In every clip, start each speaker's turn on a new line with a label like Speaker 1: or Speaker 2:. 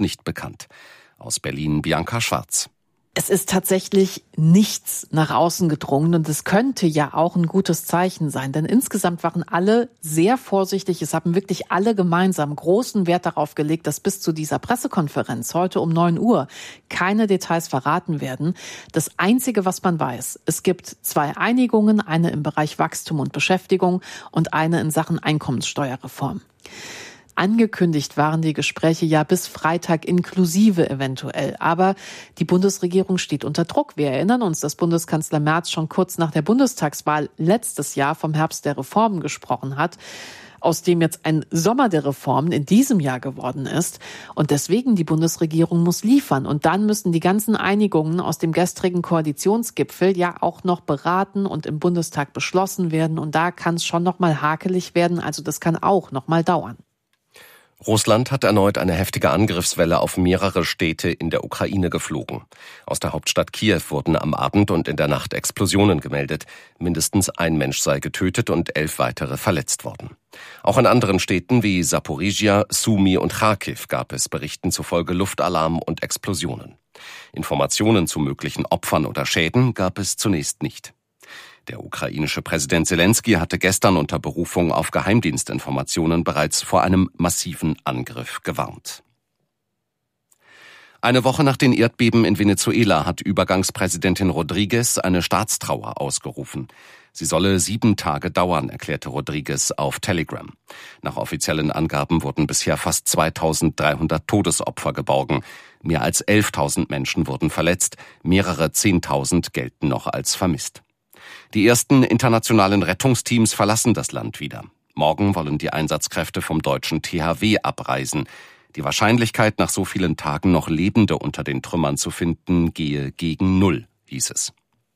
Speaker 1: nicht bekannt. Aus Berlin Bianca Schwarz.
Speaker 2: Es ist tatsächlich nichts nach außen gedrungen und es könnte ja auch ein gutes Zeichen sein, denn insgesamt waren alle sehr vorsichtig. Es haben wirklich alle gemeinsam großen Wert darauf gelegt, dass bis zu dieser Pressekonferenz heute um 9 Uhr keine Details verraten werden. Das Einzige, was man weiß, es gibt 2 Einigungen, eine im Bereich Wachstum und Beschäftigung und eine in Sachen Einkommenssteuerreform. Angekündigt waren die Gespräche ja bis Freitag inklusive eventuell. Aber die Bundesregierung steht unter Druck. Wir erinnern uns, dass Bundeskanzler Merz schon kurz nach der Bundestagswahl letztes Jahr vom Herbst der Reformen gesprochen hat, aus dem jetzt ein Sommer der Reformen in diesem Jahr geworden ist. Und deswegen die Bundesregierung muss liefern. Und dann müssen die ganzen Einigungen aus dem gestrigen Koalitionsgipfel ja auch noch beraten und im Bundestag beschlossen werden. Und da kann es schon noch mal hakelig werden. Also das kann auch noch mal dauern.
Speaker 1: Russland hat erneut eine heftige Angriffswelle auf mehrere Städte in der Ukraine geflogen. Aus der Hauptstadt Kiew wurden am Abend und in der Nacht Explosionen gemeldet. Mindestens ein Mensch sei getötet und 11 weitere verletzt worden. Auch in anderen Städten wie Saporizhia, Sumy und Charkiw gab es Berichten zufolge Luftalarm und Explosionen. Informationen zu möglichen Opfern oder Schäden gab es zunächst nicht. Der ukrainische Präsident Selensky hatte gestern unter Berufung auf Geheimdienstinformationen bereits vor einem massiven Angriff gewarnt. Eine Woche nach den Erdbeben in Venezuela hat Übergangspräsidentin Rodriguez eine Staatstrauer ausgerufen. Sie solle 7 Tage dauern, erklärte Rodriguez auf Telegram. Nach offiziellen Angaben wurden bisher fast 2300 Todesopfer geborgen. Mehr als 11.000 Menschen wurden verletzt, mehrere 10.000 gelten noch als vermisst. Die ersten internationalen Rettungsteams verlassen das Land wieder. Morgen wollen die Einsatzkräfte vom deutschen THW abreisen. Die Wahrscheinlichkeit, nach so vielen Tagen noch Lebende unter den Trümmern zu finden, gehe gegen 0, hieß es.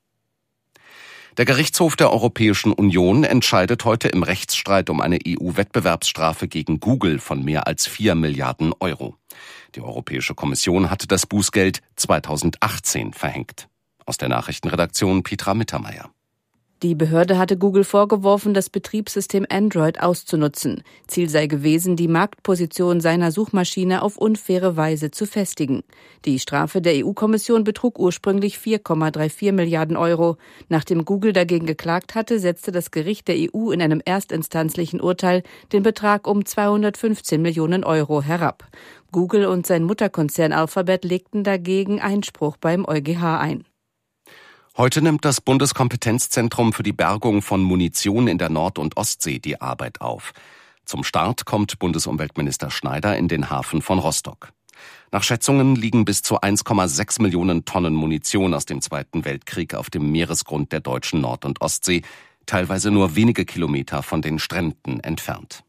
Speaker 1: Der Gerichtshof der Europäischen Union entscheidet heute im Rechtsstreit um eine EU-Wettbewerbsstrafe gegen Google von mehr als 4 Milliarden Euro. Die Europäische Kommission hatte das Bußgeld 2018 verhängt. Aus der Nachrichtenredaktion Petra Mittermeier.
Speaker 3: Die Behörde hatte Google vorgeworfen, das Betriebssystem Android auszunutzen. Ziel sei gewesen, die Marktposition seiner Suchmaschine auf unfaire Weise zu festigen. Die Strafe der EU-Kommission betrug ursprünglich 4,34 Milliarden Euro. Nachdem Google dagegen geklagt hatte, setzte das Gericht der EU in einem erstinstanzlichen Urteil den Betrag um 215 Millionen Euro herab. Google und sein Mutterkonzern Alphabet legten dagegen Einspruch beim EuGH ein.
Speaker 1: Heute nimmt das Bundeskompetenzzentrum für die Bergung von Munition in der Nord- und Ostsee die Arbeit auf. Zum Start kommt Bundesumweltminister Schneider in den Hafen von Rostock. Nach Schätzungen liegen bis zu 1,6 Millionen Tonnen Munition aus dem Zweiten Weltkrieg auf dem Meeresgrund der deutschen Nord- und Ostsee, teilweise nur wenige Kilometer von den Stränden entfernt.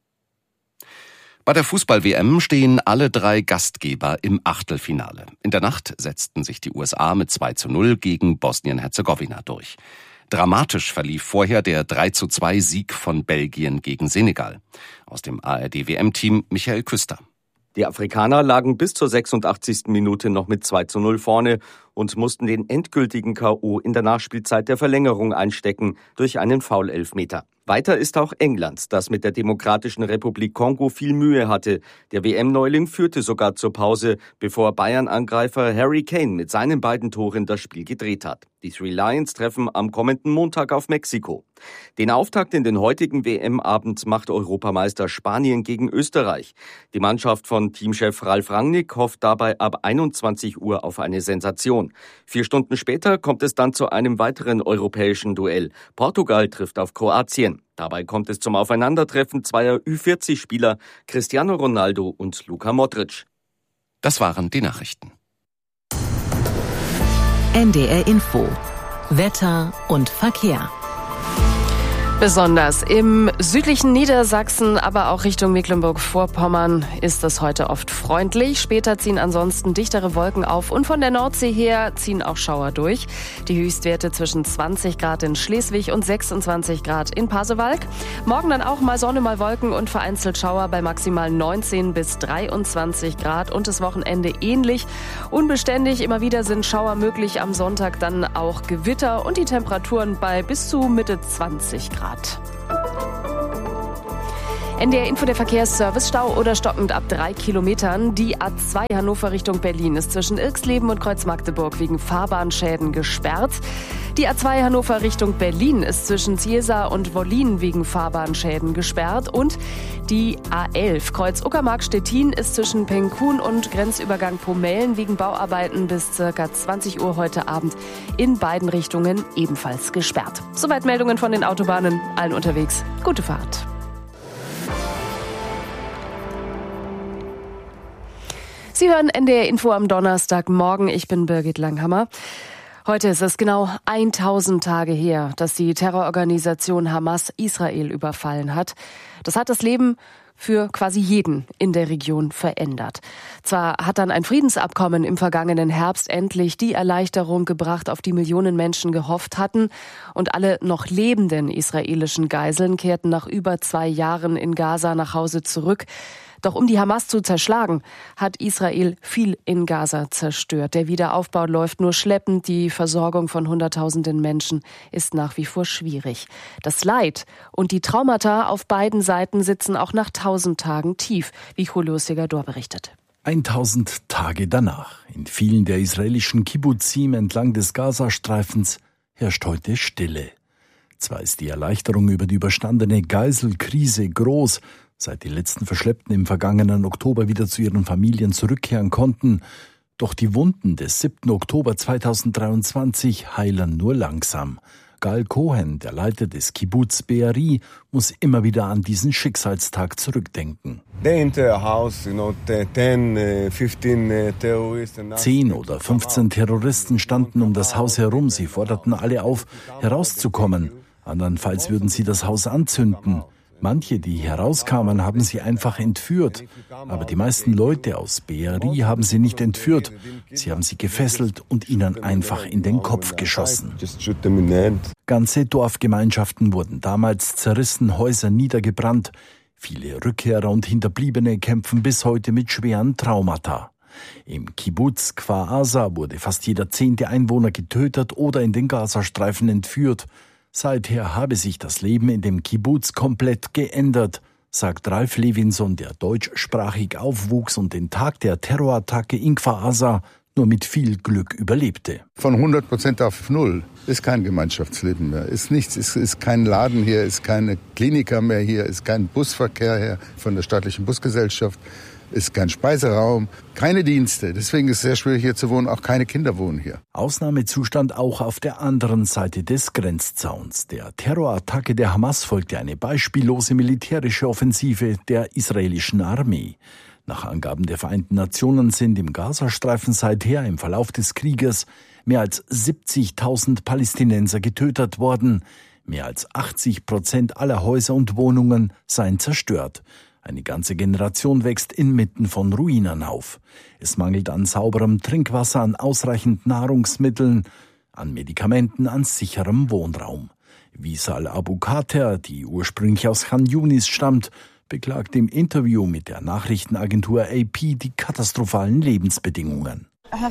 Speaker 1: Bei der Fußball-WM stehen alle 3 Gastgeber im Achtelfinale. In der Nacht setzten sich die USA mit 2:0 gegen Bosnien-Herzegowina durch. Dramatisch verlief vorher der 3:2 Sieg von Belgien gegen Senegal. Aus dem ARD-WM-Team Michael Küster.
Speaker 4: Die Afrikaner lagen bis zur 86. Minute noch mit 2:0 vorne und mussten den endgültigen K.O. in der Nachspielzeit der Verlängerung einstecken durch einen Foul-Elfmeter. Weiter ist auch England, das mit der Demokratischen Republik Kongo viel Mühe hatte. Der WM-Neuling führte sogar zur Pause, bevor Bayern-Angreifer Harry Kane mit seinen beiden Toren das Spiel gedreht hat. Die Three Lions treffen am kommenden Montag auf Mexiko. Den Auftakt in den heutigen WM-Abend macht Europameister Spanien gegen Österreich. Die Mannschaft von Teamchef Ralf Rangnick hofft dabei ab 21 Uhr auf eine Sensation. 4 Stunden später kommt es dann zu einem weiteren europäischen Duell. Portugal trifft auf Kroatien. Dabei kommt es zum Aufeinandertreffen zweier Ü40-Spieler, Cristiano Ronaldo und Luka Modric.
Speaker 1: Das waren die Nachrichten.
Speaker 5: NDR Info. Wetter und Verkehr.
Speaker 6: Besonders im südlichen Niedersachsen, aber auch Richtung Mecklenburg-Vorpommern ist es heute oft freundlich. Später ziehen ansonsten dichtere Wolken auf und von der Nordsee her ziehen auch Schauer durch. Die Höchstwerte zwischen 20 Grad in Schleswig und 26 Grad in Pasewalk. Morgen dann auch mal Sonne, mal Wolken und vereinzelt Schauer bei maximal 19 bis 23 Grad und das Wochenende ähnlich. Unbeständig, immer wieder sind Schauer möglich, am Sonntag dann auch Gewitter und die Temperaturen bei bis zu Mitte 20 Grad. NDR Info, der Verkehrsservice. Stau oder stockend ab 3 Kilometern. Die A2 Hannover Richtung Berlin ist zwischen Irxleben und Kreuz-Magdeburg wegen Fahrbahnschäden gesperrt. Die A2 Hannover Richtung Berlin ist zwischen Ziesa und Wollin wegen Fahrbahnschäden gesperrt. Und die A11 Kreuz-Uckermark-Stettin ist zwischen Penkun und Grenzübergang Pomellen wegen Bauarbeiten bis ca. 20 Uhr heute Abend in beiden Richtungen ebenfalls gesperrt. Soweit Meldungen von den Autobahnen. Allen unterwegs gute Fahrt. Sie hören NDR Info am Donnerstagmorgen. Ich bin Birgit Langhammer. Heute ist es genau 1000 Tage her, dass die Terrororganisation Hamas Israel überfallen hat. Das hat das Leben für quasi jeden in der Region verändert. Zwar hat dann ein Friedensabkommen im vergangenen Herbst endlich die Erleichterung gebracht, auf die Millionen Menschen gehofft hatten, und alle noch lebenden israelischen Geiseln kehrten nach über 2 Jahren in Gaza nach Hause zurück. Doch um die Hamas zu zerschlagen, hat Israel viel in Gaza zerstört. Der Wiederaufbau läuft nur schleppend. Die Versorgung von Hunderttausenden Menschen ist nach wie vor schwierig. Das Leid und die Traumata auf beiden Seiten sitzen auch nach 1000 Tagen tief, wie Julio Segador berichtet.
Speaker 7: 1000 Tage danach. In vielen der israelischen Kibbuzim entlang des Gazastreifens herrscht heute Stille. Zwar ist die Erleichterung über die überstandene Geiselkrise groß, seit die letzten Verschleppten im vergangenen Oktober wieder zu ihren Familien zurückkehren konnten. Doch die Wunden des 7. Oktober 2023 heilen nur langsam. Gal Cohen, der Leiter des Kibbuz Be'eri, muss immer wieder an diesen Schicksalstag zurückdenken. 10 oder 15 Terroristen standen um das Haus herum. Sie forderten alle auf, herauszukommen. Andernfalls würden sie das Haus anzünden. Manche, die herauskamen, haben sie einfach entführt. Aber die meisten Leute aus Be'eri haben sie nicht entführt. Sie haben sie gefesselt und ihnen einfach in den Kopf geschossen. Ganze Dorfgemeinschaften wurden damals zerrissen, Häuser niedergebrannt. Viele Rückkehrer und Hinterbliebene kämpfen bis heute mit schweren Traumata. Im Kibbuz Kfar Aza wurde fast jeder 10. Einwohner getötet oder in den Gazastreifen entführt. Seither habe sich das Leben in dem Kibbuz komplett geändert, sagt Ralf Levinson, der deutschsprachig aufwuchs und den Tag der Terrorattacke in Kfar Aza nur mit viel Glück überlebte.
Speaker 8: Von 100% auf 0 ist kein Gemeinschaftsleben mehr, ist nichts, ist kein Laden hier, ist keine Kliniker mehr hier, ist kein Busverkehr her von der staatlichen Busgesellschaft. Ist kein Speiseraum, keine Dienste. Deswegen ist es sehr schwierig hier zu wohnen, auch keine Kinder wohnen hier.
Speaker 7: Ausnahmezustand auch auf der anderen Seite des Grenzzauns. Der Terrorattacke der Hamas folgte eine beispiellose militärische Offensive der israelischen Armee. Nach Angaben der Vereinten Nationen sind im Gazastreifen seither im Verlauf des Krieges mehr als 70.000 Palästinenser getötet worden. Mehr als 80% aller Häuser und Wohnungen seien zerstört. Eine ganze Generation wächst inmitten von Ruinen auf. Es mangelt an sauberem Trinkwasser, an ausreichend Nahrungsmitteln, an Medikamenten, an sicherem Wohnraum. Wisal Abu Khater, die ursprünglich aus Khan Yunis stammt, beklagt im Interview mit der Nachrichtenagentur AP die katastrophalen Lebensbedingungen.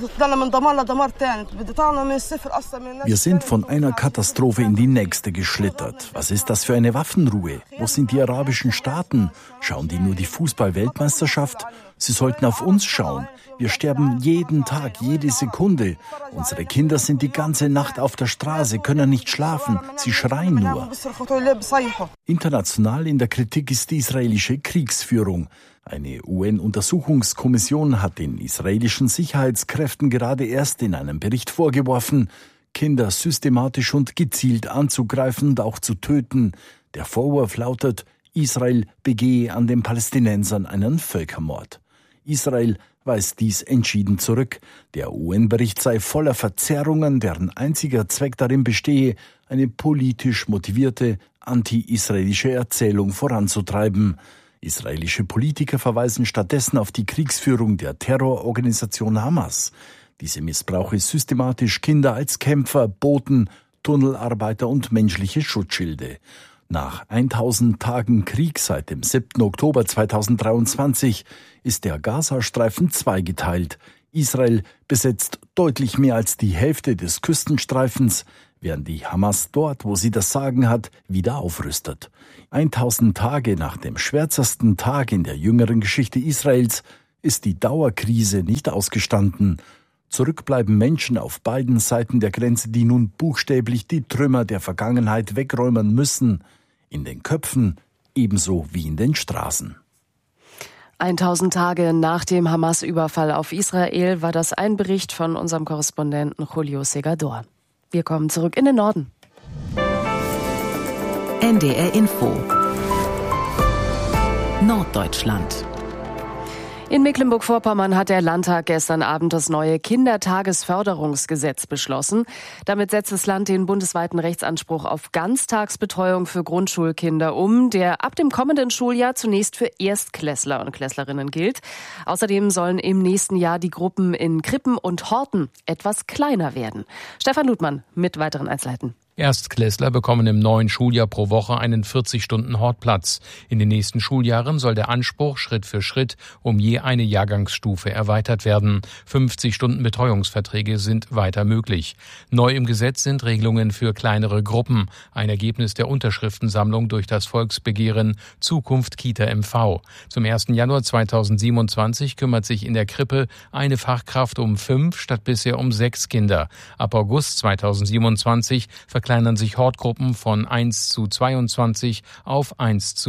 Speaker 7: Wir sind von einer Katastrophe in die nächste geschlittert. Was ist das für eine Waffenruhe? Wo sind die arabischen Staaten? Schauen die nur die Fußball-Weltmeisterschaft? Sie sollten auf uns schauen. Wir sterben jeden Tag, jede Sekunde. Unsere Kinder sind die ganze Nacht auf der Straße, können nicht schlafen. Sie schreien nur. International in der Kritik ist die israelische Kriegsführung. Eine UN-Untersuchungskommission hat den israelischen Sicherheitskräften gerade erst in einem Bericht vorgeworfen, Kinder systematisch und gezielt anzugreifen und auch zu töten. Der Vorwurf lautet, Israel begehe an den Palästinensern einen Völkermord. Israel weist dies entschieden zurück. Der UN-Bericht sei voller Verzerrungen, deren einziger Zweck darin bestehe, eine politisch motivierte, anti-israelische Erzählung voranzutreiben. Israelische Politiker verweisen stattdessen auf die Kriegsführung der Terrororganisation Hamas. Diese missbrauche systematisch Kinder als Kämpfer, Boten, Tunnelarbeiter und menschliche Schutzschilde. Nach 1000 Tagen Krieg seit dem 7. Oktober 2023 ist der Gazastreifen zweigeteilt. Israel besetzt deutlich mehr als die Hälfte des Küstenstreifens, während die Hamas dort, wo sie das Sagen hat, wieder aufrüstet. 1000 Tage nach dem schwärzesten Tag in der jüngeren Geschichte Israels ist die Dauerkrise nicht ausgestanden. Zurück bleiben Menschen auf beiden Seiten der Grenze, die nun buchstäblich die Trümmer der Vergangenheit wegräumen müssen. In den Köpfen ebenso wie in den Straßen.
Speaker 6: 1000 Tage nach dem Hamas-Überfall auf Israel war das ein Bericht von unserem Korrespondenten Julio Segador. Wir kommen zurück in den Norden.
Speaker 5: NDR Info Norddeutschland.
Speaker 6: In Mecklenburg-Vorpommern hat der Landtag gestern Abend das neue Kindertagesförderungsgesetz beschlossen. Damit setzt das Land den bundesweiten Rechtsanspruch auf Ganztagsbetreuung für Grundschulkinder um, der ab dem kommenden Schuljahr zunächst für Erstklässler und Klässlerinnen gilt. Außerdem sollen im nächsten Jahr die Gruppen in Krippen und Horten etwas kleiner werden. Stefan Ludmann mit weiteren Einzelheiten.
Speaker 9: Erstklässler bekommen im neuen Schuljahr pro Woche einen 40-Stunden-Hortplatz. In den nächsten Schuljahren soll der Anspruch Schritt für Schritt um je eine Jahrgangsstufe erweitert werden. 50 Stunden Betreuungsverträge sind weiter möglich. Neu im Gesetz sind Regelungen für kleinere Gruppen. Ein Ergebnis der Unterschriftensammlung durch das Volksbegehren Zukunft Kita MV. Zum 1. Januar 2027 kümmert sich in der Krippe eine Fachkraft um 5 statt bisher um 6 Kinder. Ab August 2027 verkleinern sich Hortgruppen von 1:22 auf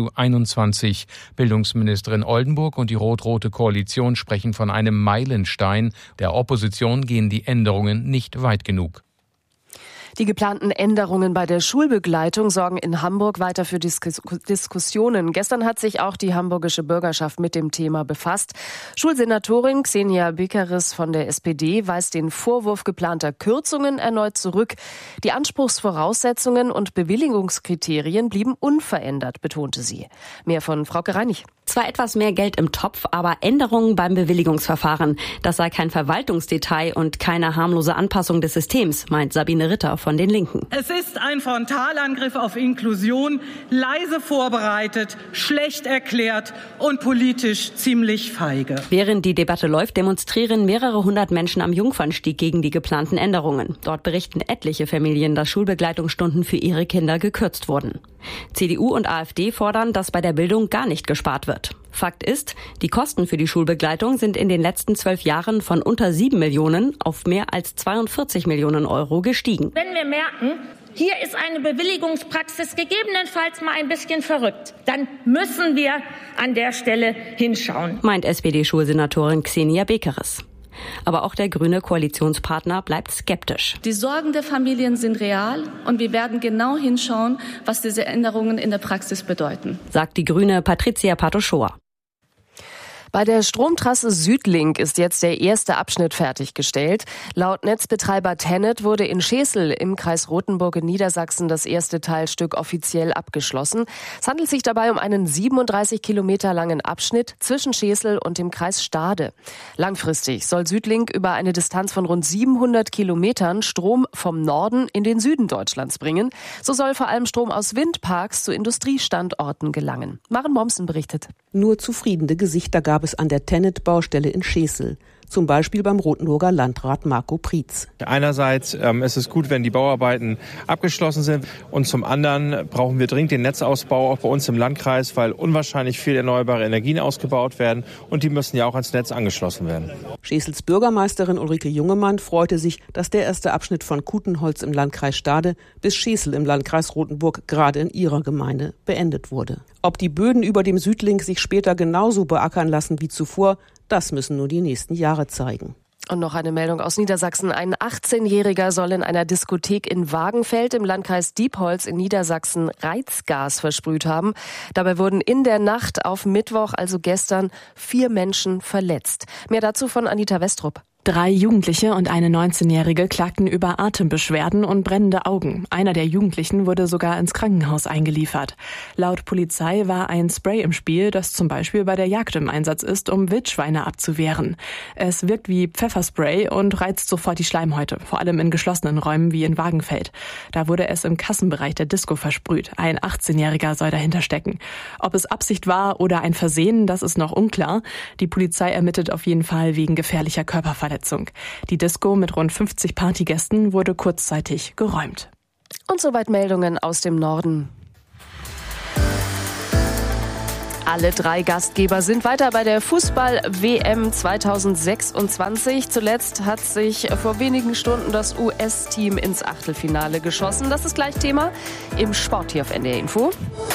Speaker 9: 1:21. Bildungsministerin Oldenburg und die rot-rote Koalition sprechen von einem Meilenstein. Der Opposition gehen die Änderungen nicht weit genug.
Speaker 6: Die geplanten Änderungen bei der Schulbegleitung sorgen in Hamburg weiter für Diskussionen. Gestern hat sich auch die hamburgische Bürgerschaft mit dem Thema befasst. Schulsenatorin Xenia Beckeris von der SPD weist den Vorwurf geplanter Kürzungen erneut zurück. Die Anspruchsvoraussetzungen und Bewilligungskriterien blieben unverändert, betonte sie. Mehr von Frauke Reinig.
Speaker 10: Zwar etwas mehr Geld im Topf, aber Änderungen beim Bewilligungsverfahren. Das sei kein Verwaltungsdetail und keine harmlose Anpassung des Systems, meint Sabine Ritter von den Linken.
Speaker 11: Es ist ein Frontalangriff auf Inklusion, leise vorbereitet, schlecht erklärt und politisch ziemlich feige.
Speaker 10: Während die Debatte läuft, demonstrieren mehrere hundert Menschen am Jungfernstieg gegen die geplanten Änderungen. Dort berichten etliche Familien, dass Schulbegleitungsstunden für ihre Kinder gekürzt wurden. CDU und AfD fordern, dass bei der Bildung gar nicht gespart wird. Fakt ist, die Kosten für die Schulbegleitung sind in den letzten 12 Jahren von unter 7 Millionen auf mehr als 42 Millionen Euro gestiegen.
Speaker 12: Wenn wir merken, hier ist eine Bewilligungspraxis gegebenenfalls mal ein bisschen verrückt, dann müssen wir an der Stelle hinschauen,
Speaker 10: meint SPD-Schulsenatorin Xenia Beckeris. Aber auch der grüne Koalitionspartner bleibt skeptisch.
Speaker 13: Die Sorgen der Familien sind real und wir werden genau hinschauen, was diese Änderungen in der Praxis bedeuten,
Speaker 10: sagt die Grüne Patricia Pato-Schoa.
Speaker 6: Bei der Stromtrasse Südlink ist jetzt der erste Abschnitt fertiggestellt. Laut Netzbetreiber TenneT wurde in Schesel im Kreis Rothenburg in Niedersachsen das erste Teilstück offiziell abgeschlossen. Es handelt sich dabei um einen 37 Kilometer langen Abschnitt zwischen Schesel und dem Kreis Stade. Langfristig soll Südlink über eine Distanz von rund 700 Kilometern Strom vom Norden in den Süden Deutschlands bringen. So soll vor allem Strom aus Windparks zu Industriestandorten gelangen. Maren Mommsen berichtet.
Speaker 14: Nur zufriedene Gesichter gab es an der TenneT-Baustelle in Schesel. Zum Beispiel beim Rothenburger Landrat Marco Prietz.
Speaker 15: Einerseits ist es gut, wenn die Bauarbeiten abgeschlossen sind. Und zum anderen brauchen wir dringend den Netzausbau auch bei uns im Landkreis, weil unwahrscheinlich viel erneuerbare Energien ausgebaut werden. Und die müssen ja auch ans Netz angeschlossen werden.
Speaker 14: Schesels Bürgermeisterin Ulrike Jungemann freute sich, dass der erste Abschnitt von Kutenholz im Landkreis Stade bis Schesel im Landkreis Rothenburg gerade in ihrer Gemeinde beendet wurde. Ob die Böden über dem Südlink sich später genauso beackern lassen wie zuvor, das müssen nur die nächsten Jahre zeigen.
Speaker 6: Und noch eine Meldung aus Niedersachsen. Ein 18-Jähriger soll in einer Diskothek in Wagenfeld im Landkreis Diepholz in Niedersachsen Reizgas versprüht haben. Dabei wurden in der Nacht auf Mittwoch, also gestern, 4 Menschen verletzt. Mehr dazu von Anita Westrup.
Speaker 16: 3 Jugendliche und eine 19-Jährige klagten über Atembeschwerden und brennende Augen. Einer der Jugendlichen wurde sogar ins Krankenhaus eingeliefert. Laut Polizei war ein Spray im Spiel, das zum Beispiel bei der Jagd im Einsatz ist, um Wildschweine abzuwehren. Es wirkt wie Pfefferspray und reizt sofort die Schleimhäute, vor allem in geschlossenen Räumen wie in Wagenfeld. Da wurde es im Kassenbereich der Disco versprüht. Ein 18-Jähriger soll dahinter stecken. Ob es Absicht war oder ein Versehen, das ist noch unklar. Die Polizei ermittelt auf jeden Fall wegen gefährlicher Körperverletzung. Die Disco mit rund 50 Partygästen wurde kurzzeitig geräumt.
Speaker 6: Und soweit Meldungen aus dem Norden. Alle 3 Gastgeber sind weiter bei der Fußball-WM 2026. Zuletzt hat sich vor wenigen Stunden das US-Team ins Achtelfinale geschossen. Das ist gleich Thema im Sport hier auf NDR Info.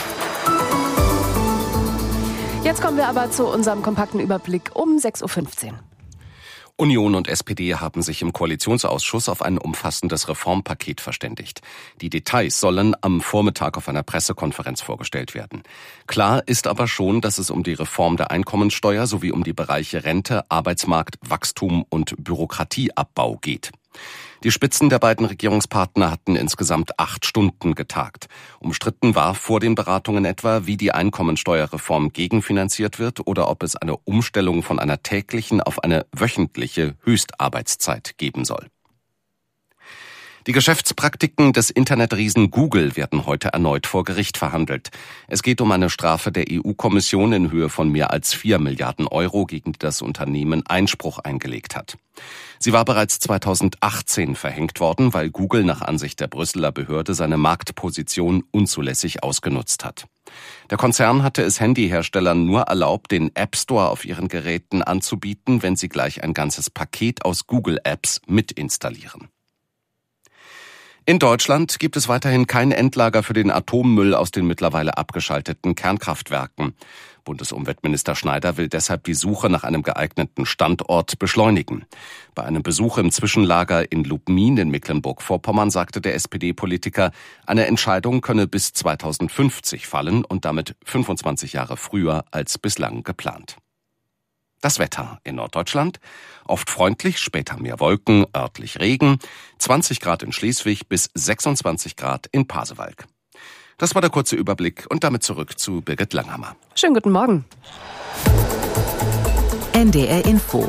Speaker 6: Jetzt kommen wir aber zu unserem kompakten Überblick um 6.15 Uhr.
Speaker 1: Union und SPD haben sich im Koalitionsausschuss auf ein umfassendes Reformpaket verständigt. Die Details sollen am Vormittag auf einer Pressekonferenz vorgestellt werden. Klar ist aber schon, dass es um die Reform der Einkommensteuer sowie um die Bereiche Rente, Arbeitsmarkt, Wachstum und Bürokratieabbau geht. Die Spitzen der beiden Regierungspartner hatten insgesamt 8 Stunden getagt. Umstritten war vor den Beratungen etwa, wie die Einkommensteuerreform gegenfinanziert wird oder ob es eine Umstellung von einer täglichen auf eine wöchentliche Höchstarbeitszeit geben soll. Die Geschäftspraktiken des Internetriesen Google werden heute erneut vor Gericht verhandelt. Es geht um eine Strafe der EU-Kommission in Höhe von mehr als 4 Milliarden Euro, gegen die das Unternehmen Einspruch eingelegt hat. Sie war bereits 2018 verhängt worden, weil Google nach Ansicht der Brüsseler Behörde seine Marktposition unzulässig ausgenutzt hat. Der Konzern hatte es Handyherstellern nur erlaubt, den App Store auf ihren Geräten anzubieten, wenn sie gleich ein ganzes Paket aus Google-Apps mitinstallieren. In Deutschland gibt es weiterhin kein Endlager für den Atommüll aus den mittlerweile abgeschalteten Kernkraftwerken. Bundesumweltminister Schneider will deshalb die Suche nach einem geeigneten Standort beschleunigen. Bei einem Besuch im Zwischenlager in Lubmin in Mecklenburg-Vorpommern sagte der SPD-Politiker, eine Entscheidung könne bis 2050 fallen und damit 25 Jahre früher als bislang geplant. Das Wetter in Norddeutschland. Oft freundlich, später mehr Wolken, örtlich Regen. 20 Grad in Schleswig bis 26 Grad in Pasewalk. Das war der kurze Überblick und damit zurück zu Birgit Langhammer.
Speaker 6: Schönen guten Morgen.
Speaker 5: NDR Info.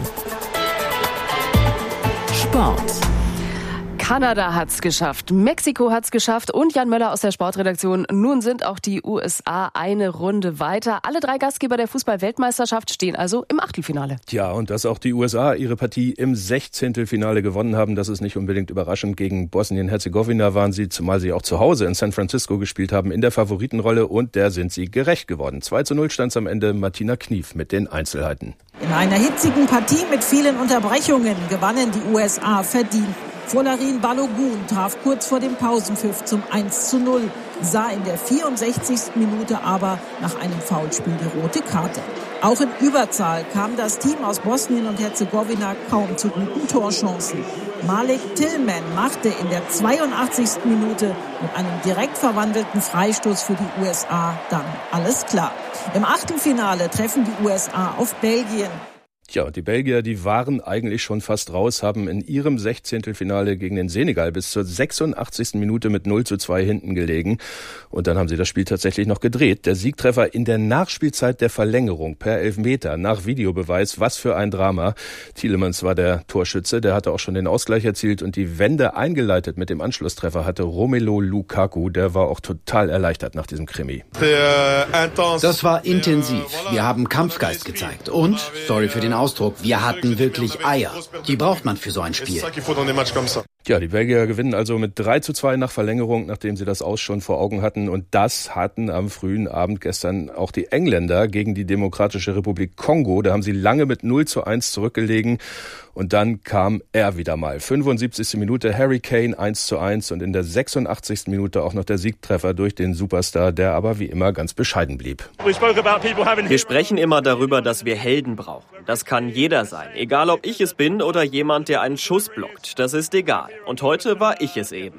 Speaker 5: Sport.
Speaker 6: Kanada hat's geschafft, Mexiko hat's geschafft und Jan Möller aus der Sportredaktion. Nun sind auch die USA eine Runde weiter. Alle 3 Gastgeber der Fußball-Weltmeisterschaft stehen also im Achtelfinale.
Speaker 17: Ja, und dass auch die USA ihre Partie im 16. Finale gewonnen haben, das ist nicht unbedingt überraschend. Gegen Bosnien-Herzegowina waren sie, zumal sie auch zu Hause in San Francisco gespielt haben, in der Favoritenrolle und der sind sie gerecht geworden. 2:0 stand's am Ende. Martina Knief mit den Einzelheiten.
Speaker 18: In einer hitzigen Partie mit vielen Unterbrechungen gewannen die USA verdient. Folarin Balogun traf kurz vor dem Pausenpfiff zum 1:0, sah in der 64. Minute aber nach einem Foulspiel die rote Karte. Auch in Überzahl kam das Team aus Bosnien und Herzegowina kaum zu guten Torchancen. Malik Tillman machte in der 82. Minute mit einem direkt verwandelten Freistoß für die USA dann alles klar. Im Achtelfinale treffen die USA auf Belgien.
Speaker 17: Tja, die Belgier, die waren eigentlich schon fast raus, haben in ihrem 16. Finale gegen den Senegal bis zur 86. Minute mit 0:2 hinten gelegen. Und dann haben sie das Spiel tatsächlich noch gedreht. Der Siegtreffer in der Nachspielzeit der Verlängerung per Elfmeter nach Videobeweis. Was für ein Drama. Tielemans war der Torschütze, der hatte auch schon den Ausgleich erzielt und die Wende eingeleitet mit dem Anschlusstreffer hatte Romelu Lukaku. Der war auch total erleichtert nach diesem Krimi.
Speaker 19: Das war intensiv. Wir haben Kampfgeist gezeigt und, sorry für den Ausdruck, wir hatten wirklich Eier. Die braucht man für so ein Spiel.
Speaker 17: Ja, die Belgier gewinnen also mit 3:2 nach Verlängerung, nachdem sie das Aus schon vor Augen hatten. Und das hatten am frühen Abend gestern auch die Engländer gegen die Demokratische Republik Kongo. Da haben sie lange mit 0:1 zurückgelegen. Und dann kam er wieder mal. 75. Minute Harry Kane 1:1 und in der 86. Minute auch noch der Siegtreffer durch den Superstar, der aber wie immer ganz bescheiden blieb.
Speaker 20: Wir sprechen immer darüber, dass wir Helden brauchen. Das kann jeder sein, egal ob ich es bin oder jemand, der einen Schuss blockt. Das ist egal. Und heute war ich es eben.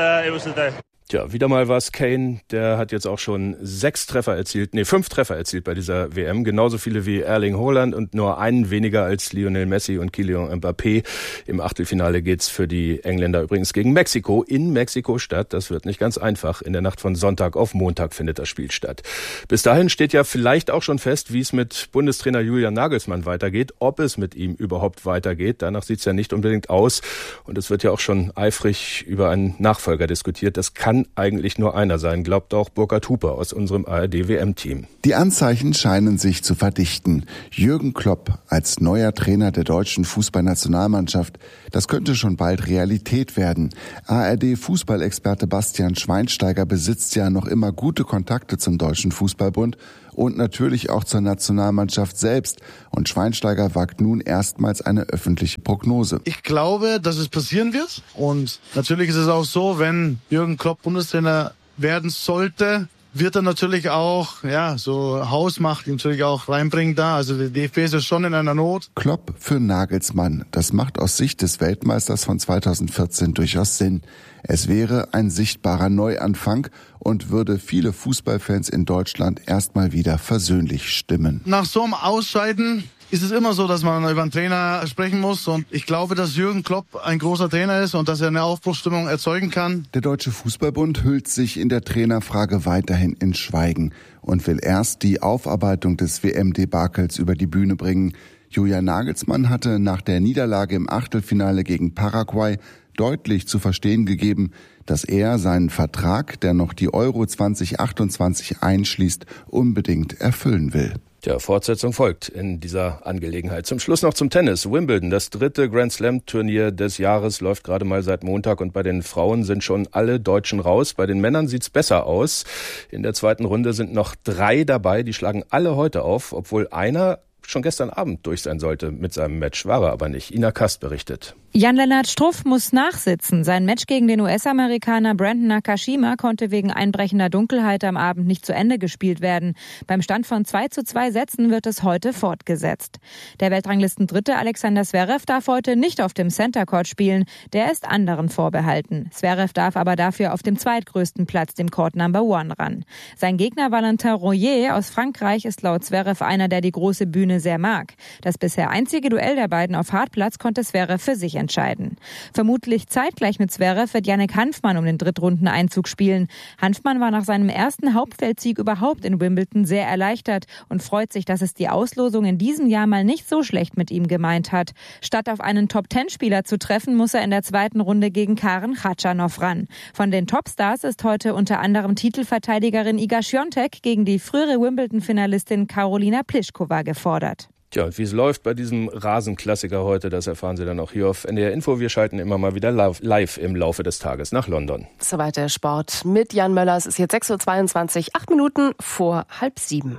Speaker 17: Tja, wieder mal war es Kane, der hat jetzt auch schon 5 Treffer erzielt bei dieser WM. Genauso viele wie Erling Haaland und nur einen weniger als Lionel Messi und Kylian Mbappé. Im Achtelfinale geht's für die Engländer übrigens gegen Mexiko in Mexiko-Stadt. Das wird nicht ganz einfach. In der Nacht von Sonntag auf Montag findet das Spiel statt. Bis dahin steht ja vielleicht auch schon fest, wie es mit Bundestrainer Julian Nagelsmann weitergeht, ob es mit ihm überhaupt weitergeht. Danach sieht's ja nicht unbedingt aus. Und es wird ja auch schon eifrig über einen Nachfolger diskutiert. Das kann kann eigentlich nur einer sein, glaubt auch Burkhard Huper aus unserem ARD-WM-Team.
Speaker 21: Die Anzeichen scheinen sich zu verdichten. Jürgen Klopp als neuer Trainer der deutschen Fußballnationalmannschaft, das könnte schon bald Realität werden. ARD-Fußballexperte Bastian Schweinsteiger besitzt ja noch immer gute Kontakte zum Deutschen Fußballbund und natürlich auch zur Nationalmannschaft selbst. Und Schweinsteiger wagt nun erstmals eine öffentliche Prognose.
Speaker 22: Ich glaube, dass es passieren wird. Und natürlich ist es auch so, wenn Jürgen Klopp Bundestrainer werden sollte, wird er natürlich auch, so Hausmacht natürlich auch reinbringen da. Also der DFB ist ja schon in einer Not.
Speaker 21: Klopp für Nagelsmann. Das macht aus Sicht des Weltmeisters von 2014 durchaus Sinn. Es wäre ein sichtbarer Neuanfang und würde viele Fußballfans in Deutschland erstmal wieder versöhnlich stimmen.
Speaker 22: Nach so einem Ausscheiden ist es immer so, dass man über einen Trainer sprechen muss. Und ich glaube, dass Jürgen Klopp ein großer Trainer ist und dass er eine Aufbruchsstimmung erzeugen kann.
Speaker 21: Der Deutsche Fußballbund hüllt sich in der Trainerfrage weiterhin in Schweigen und will erst die Aufarbeitung des WM-Debakels über die Bühne bringen. Julian Nagelsmann hatte nach der Niederlage im Achtelfinale gegen Paraguay deutlich zu verstehen gegeben, dass er seinen Vertrag, der noch die Euro 2028 einschließt, unbedingt erfüllen will.
Speaker 17: Tja, Fortsetzung folgt in dieser Angelegenheit. Zum Schluss noch zum Tennis. Wimbledon, das 3. Grand-Slam-Turnier des Jahres, läuft gerade mal seit Montag und bei den Frauen sind schon alle Deutschen raus. Bei den Männern sieht's besser aus. In der zweiten Runde sind noch 3 dabei, die schlagen alle heute auf, obwohl einer schon gestern Abend durch sein sollte mit seinem Match, war er aber nicht. Ina Kast berichtet.
Speaker 23: Jan-Lennart Struff muss nachsitzen. Sein Match gegen den US-Amerikaner Brandon Nakashima konnte wegen einbrechender Dunkelheit am Abend nicht zu Ende gespielt werden. Beim Stand von 2:2 Sätzen wird es heute fortgesetzt. Der Weltranglisten-Dritte Alexander Zverev darf heute nicht auf dem Center Court spielen. Der ist anderen vorbehalten. Zverev darf aber dafür auf dem zweitgrößten Platz, dem Court Number 1, ran. Sein Gegner Valentin Royer aus Frankreich ist laut Zverev einer, der die große Bühne sehr mag. Das bisher einzige Duell der beiden auf Hartplatz konnte Zverev für sich entscheiden. Vermutlich zeitgleich mit Zverev wird Yannick Hanfmann um den Drittrundeneinzug spielen. Hanfmann war nach seinem ersten Hauptfeldsieg überhaupt in Wimbledon sehr erleichtert und freut sich, dass es die Auslosung in diesem Jahr mal nicht so schlecht mit ihm gemeint hat. Statt auf einen Top-10-Spieler zu treffen, muss er in der zweiten Runde gegen Karen Khachanov ran. Von den Topstars ist heute unter anderem Titelverteidigerin Iga Świątek gegen die frühere Wimbledon-Finalistin Karolina Pliskova gefordert.
Speaker 17: Tja, und wie es läuft bei diesem Rasenklassiker heute, das erfahren Sie dann auch hier auf NDR Info. Wir schalten immer mal wieder live im Laufe des Tages nach London.
Speaker 6: Soweit der Sport mit Jan Möller. Es ist jetzt 6:22 Uhr, 8 Minuten vor 6:30.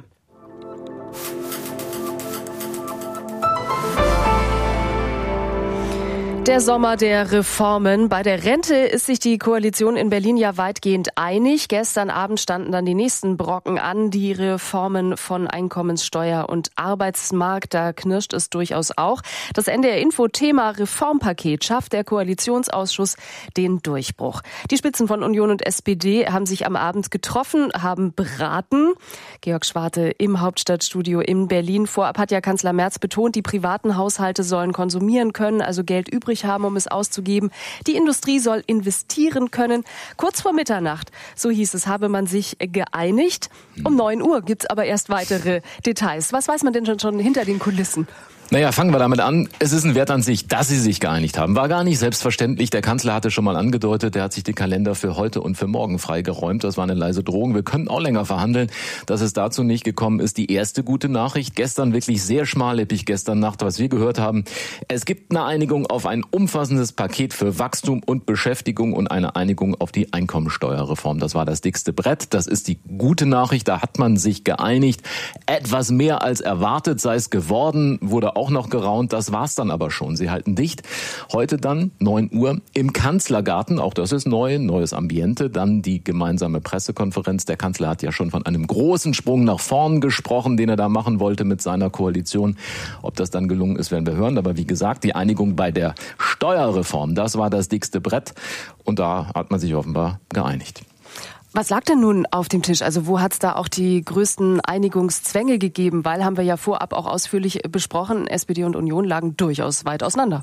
Speaker 6: Der Sommer der Reformen. Bei der Rente ist sich die Koalition in Berlin ja weitgehend einig. Gestern Abend standen dann die nächsten Brocken an, die Reformen von Einkommenssteuer und Arbeitsmarkt. Da knirscht es durchaus auch. Das NDR-Info-Thema Reformpaket schafft der Koalitionsausschuss den Durchbruch. Die Spitzen von Union und SPD haben sich am Abend getroffen, haben beraten. Georg Schwarte im Hauptstadtstudio in Berlin. Vorab hat ja Kanzler Merz betont, die privaten Haushalte sollen konsumieren können, also Geld übrig haben, um es auszugeben. Die Industrie soll investieren können. Kurz vor Mitternacht, so hieß es, habe man sich geeinigt. Um 9 Uhr gibt's aber erst weitere Details. Was weiß man denn schon hinter den Kulissen?
Speaker 24: Naja, fangen wir damit an. Es ist ein Wert an sich, dass sie sich geeinigt haben. War gar nicht selbstverständlich. Der Kanzler hatte schon mal angedeutet, der hat sich den Kalender für heute und für morgen freigeräumt. Das war eine leise Drohung. Wir können auch länger verhandeln. Dass es dazu nicht gekommen ist, die erste gute Nachricht. Gestern wirklich sehr schmallippig, gestern Nacht, was wir gehört haben. Es gibt eine Einigung auf ein umfassendes Paket für Wachstum und Beschäftigung und eine Einigung auf die Einkommensteuerreform. Das war das dickste Brett. Das ist die gute Nachricht. Da hat man sich geeinigt. Etwas mehr als erwartet sei es geworden, wurde auch noch geraunt, das war's dann aber schon. Sie halten dicht. Heute dann 9 Uhr im Kanzlergarten, auch das ist neu, neues Ambiente, dann die gemeinsame Pressekonferenz. Der Kanzler hat ja schon von einem großen Sprung nach vorn gesprochen, den er da machen wollte mit seiner Koalition. Ob das dann gelungen ist, werden wir hören. Aber wie gesagt, die Einigung bei der Steuerreform, das war das dickste Brett und da hat man sich offenbar geeinigt.
Speaker 6: Was lag denn nun auf dem Tisch? Also wo hat es da auch die größten Einigungszwänge gegeben? Weil, haben wir ja vorab auch ausführlich besprochen, SPD und Union lagen durchaus weit auseinander.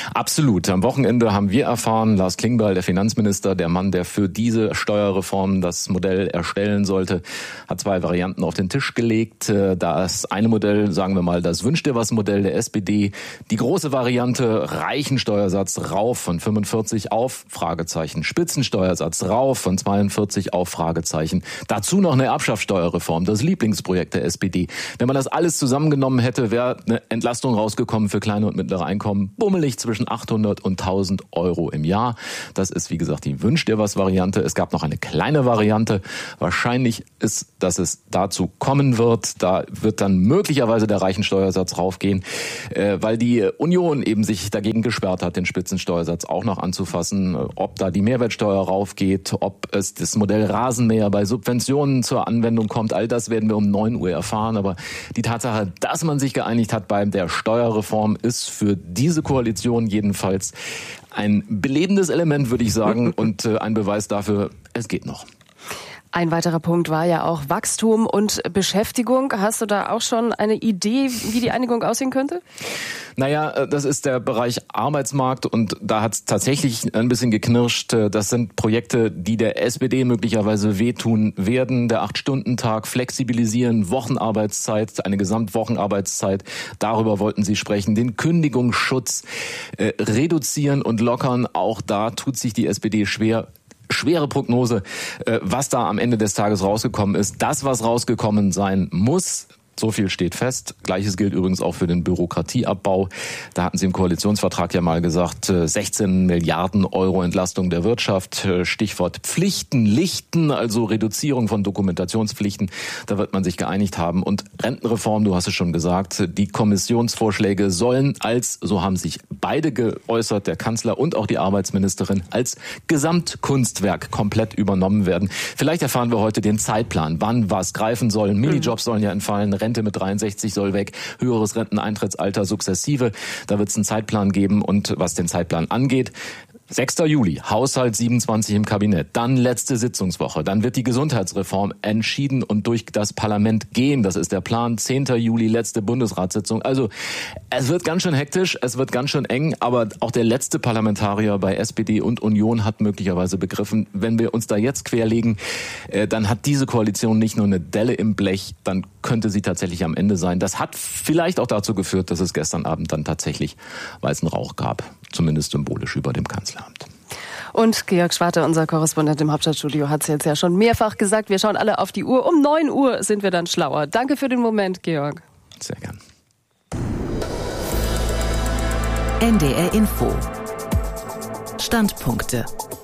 Speaker 24: Absolut. Am Wochenende haben wir erfahren, Lars Klingbeil, der Finanzminister, der Mann, der für diese Steuerreform das Modell erstellen sollte, hat 2 Varianten auf den Tisch gelegt. Das eine Modell, sagen wir mal, das Wünsch dir was Modell der SPD. Die große Variante, Reichensteuersatz rauf von 45 auf Fragezeichen. Spitzensteuersatz rauf von 42 auf Fragezeichen. Dazu noch eine Erbschaftssteuerreform, das Lieblingsprojekt der SPD. Wenn man das alles zusammengenommen hätte, wäre eine Entlastung rausgekommen für kleine und mittlere Einkommen, bummelig zwischen 800 und 1000 Euro im Jahr. Das ist, wie gesagt, die Wünsch dir was Variante. Es gab noch eine kleine Variante. Wahrscheinlich ist, dass es dazu kommen wird. Da wird dann möglicherweise der Reichensteuersatz raufgehen, weil die Union eben sich dagegen gesperrt hat, den Spitzensteuersatz auch noch anzufassen. Ob da die Mehrwertsteuer raufgeht, ob es das Modell Rasenmäher bei Subventionen zur Anwendung kommt, all das werden wir um 9 Uhr erfahren. Aber die Tatsache, dass man sich geeinigt hat bei der Steuerreform, ist für diese Koalition jedenfalls ein belebendes Element, würde ich sagen, und ein Beweis dafür, es geht noch.
Speaker 6: Ein weiterer Punkt war ja auch Wachstum und Beschäftigung. Hast du da auch schon eine Idee, wie die Einigung aussehen könnte?
Speaker 24: Naja, das ist der Bereich Arbeitsmarkt und da hat es tatsächlich ein bisschen geknirscht. Das sind Projekte, die der SPD möglicherweise wehtun werden. Der 8-Stunden-Tag, flexibilisieren, Wochenarbeitszeit, eine Gesamtwochenarbeitszeit. Darüber wollten sie sprechen. Den Kündigungsschutz reduzieren und lockern. Auch da tut sich die SPD schwer. Schwere Prognose, was da am Ende des Tages rausgekommen ist. Das, was rausgekommen sein muss, so viel steht fest. Gleiches gilt übrigens auch für den Bürokratieabbau. Da hatten Sie im Koalitionsvertrag ja mal gesagt, 16 Milliarden Euro Entlastung der Wirtschaft. Stichwort Pflichten, Lichten, also Reduzierung von Dokumentationspflichten. Da wird man sich geeinigt haben. Und Rentenreform, du hast es schon gesagt, die Kommissionsvorschläge sollen als, so haben sich beide geäußert, der Kanzler und auch die Arbeitsministerin, als Gesamtkunstwerk komplett übernommen werden. Vielleicht erfahren wir heute den Zeitplan, wann was greifen soll. Minijobs sollen ja entfallen, Rente mit 63 soll weg, höheres Renteneintrittsalter sukzessive. Da wird es einen Zeitplan geben und was den Zeitplan angeht, 6. Juli, Haushalt 27 im Kabinett, dann letzte Sitzungswoche, dann wird die Gesundheitsreform entschieden und durch das Parlament gehen. Das ist der Plan. 10. Juli, letzte Bundesratssitzung. Also es wird ganz schön hektisch, es wird ganz schön eng, aber auch der letzte Parlamentarier bei SPD und Union hat möglicherweise begriffen, wenn wir uns da jetzt querlegen, dann hat diese Koalition nicht nur eine Delle im Blech, dann könnte sie tatsächlich am Ende sein. Das hat vielleicht auch dazu geführt, dass es gestern Abend dann tatsächlich weißen Rauch gab, zumindest symbolisch über dem Kanzleramt.
Speaker 6: Und Georg Schwarte, unser Korrespondent im Hauptstadtstudio, hat es jetzt ja schon mehrfach gesagt. Wir schauen alle auf die Uhr. Um 9 Uhr sind wir dann schlauer. Danke für den Moment, Georg.
Speaker 24: Sehr gern.
Speaker 5: NDR Info. Standpunkte.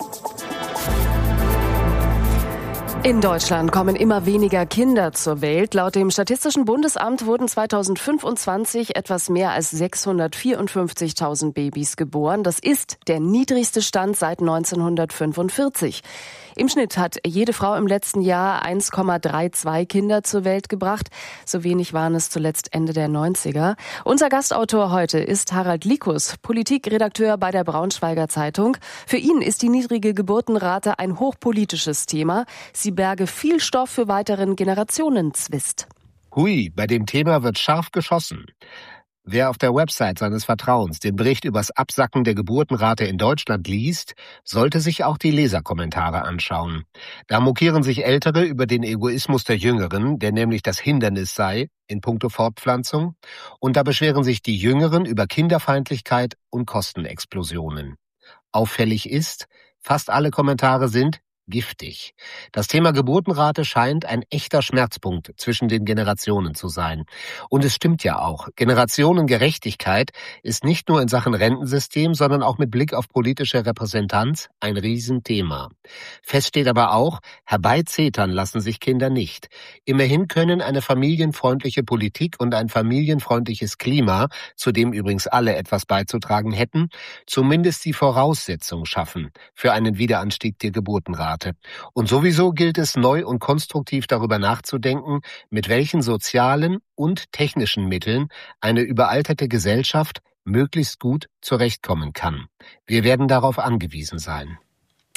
Speaker 6: In Deutschland kommen immer weniger Kinder zur Welt. Laut dem Statistischen Bundesamt wurden 2025 etwas mehr als 654.000 Babys geboren. Das ist der niedrigste Stand seit 1945. Im Schnitt hat jede Frau im letzten Jahr 1,32 Kinder zur Welt gebracht. So wenig waren es zuletzt Ende der 90er. Unser Gastautor heute ist Harald Likus, Politikredakteur bei der Braunschweiger Zeitung. Für ihn ist die niedrige Geburtenrate ein hochpolitisches Thema. Sie berge viel Stoff für weiteren Generationenzwist.
Speaker 2: Hui, bei dem Thema wird scharf geschossen. Wer auf der Website seines Vertrauens den Bericht übers Absacken der Geburtenrate in Deutschland liest, sollte sich auch die Leserkommentare anschauen. Da mokieren sich Ältere über den Egoismus der Jüngeren, der nämlich das Hindernis sei in puncto Fortpflanzung, und da beschweren sich die Jüngeren über Kinderfeindlichkeit und Kostenexplosionen. Auffällig ist, fast alle Kommentare sind giftig. Das Thema Geburtenrate scheint ein echter Schmerzpunkt zwischen den Generationen zu sein. Und es stimmt ja auch. Generationengerechtigkeit ist nicht nur in Sachen Rentensystem, sondern auch mit Blick auf politische Repräsentanz ein Riesenthema. Fest steht aber auch, herbeizetern lassen sich Kinder nicht. Immerhin können eine familienfreundliche Politik und ein familienfreundliches Klima, zu dem übrigens alle etwas beizutragen hätten, zumindest die Voraussetzung schaffen für einen Wiederanstieg der Geburtenrate. Und sowieso gilt es, neu und konstruktiv darüber nachzudenken, mit welchen sozialen und technischen Mitteln eine überalterte Gesellschaft möglichst gut zurechtkommen kann. Wir werden darauf angewiesen sein.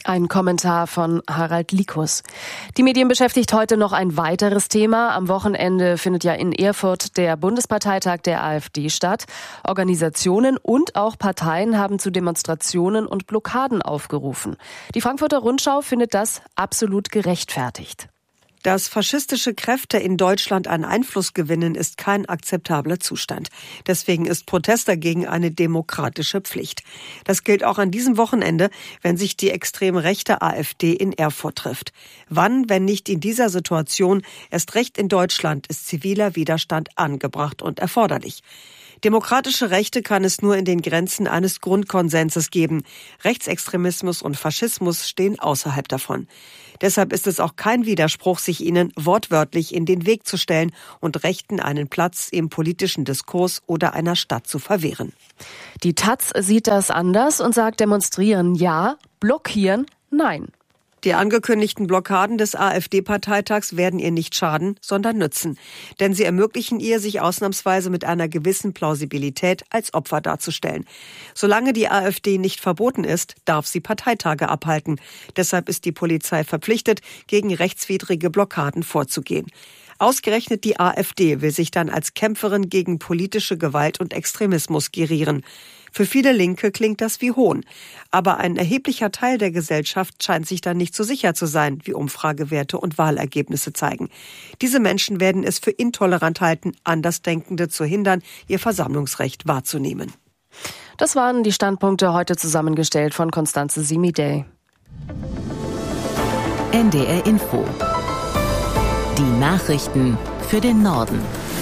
Speaker 6: Ein Kommentar von Harald Likus. Die Medien beschäftigt heute noch ein weiteres Thema. Am Wochenende findet ja in Erfurt der Bundesparteitag der AfD statt. Organisationen und auch Parteien haben zu Demonstrationen und Blockaden aufgerufen. Die Frankfurter Rundschau findet das absolut gerechtfertigt.
Speaker 3: Dass faschistische Kräfte in Deutschland an Einfluss gewinnen, ist kein akzeptabler Zustand. Deswegen ist Protest dagegen eine demokratische Pflicht. Das gilt auch an diesem Wochenende, wenn sich die extrem rechte AfD in Erfurt trifft. Wann, wenn nicht in dieser Situation, erst recht in Deutschland, ist ziviler Widerstand angebracht und erforderlich. Demokratische Rechte kann es nur in den Grenzen eines Grundkonsenses geben. Rechtsextremismus und Faschismus stehen außerhalb davon. Deshalb ist es auch kein Widerspruch, sich ihnen wortwörtlich in den Weg zu stellen und Rechten einen Platz im politischen Diskurs oder einer Stadt zu verwehren.
Speaker 6: Die taz sieht das anders und sagt, demonstrieren ja, blockieren nein.
Speaker 3: Die angekündigten Blockaden des AfD-Parteitags werden ihr nicht schaden, sondern nützen. Denn sie ermöglichen ihr, sich ausnahmsweise mit einer gewissen Plausibilität als Opfer darzustellen. Solange die AfD nicht verboten ist, darf sie Parteitage abhalten. Deshalb ist die Polizei verpflichtet, gegen rechtswidrige Blockaden vorzugehen. Ausgerechnet die AfD will sich dann als Kämpferin gegen politische Gewalt und Extremismus gerieren. Für viele Linke klingt das wie Hohn. Aber ein erheblicher Teil der Gesellschaft scheint sich dann nicht so sicher zu sein, wie Umfragewerte und Wahlergebnisse zeigen. Diese Menschen werden es für intolerant halten, Andersdenkende zu hindern, ihr Versammlungsrecht wahrzunehmen.
Speaker 6: Das waren die Standpunkte heute zusammengestellt von Constanze Simidey.
Speaker 5: NDR Info. Die Nachrichten für den Norden.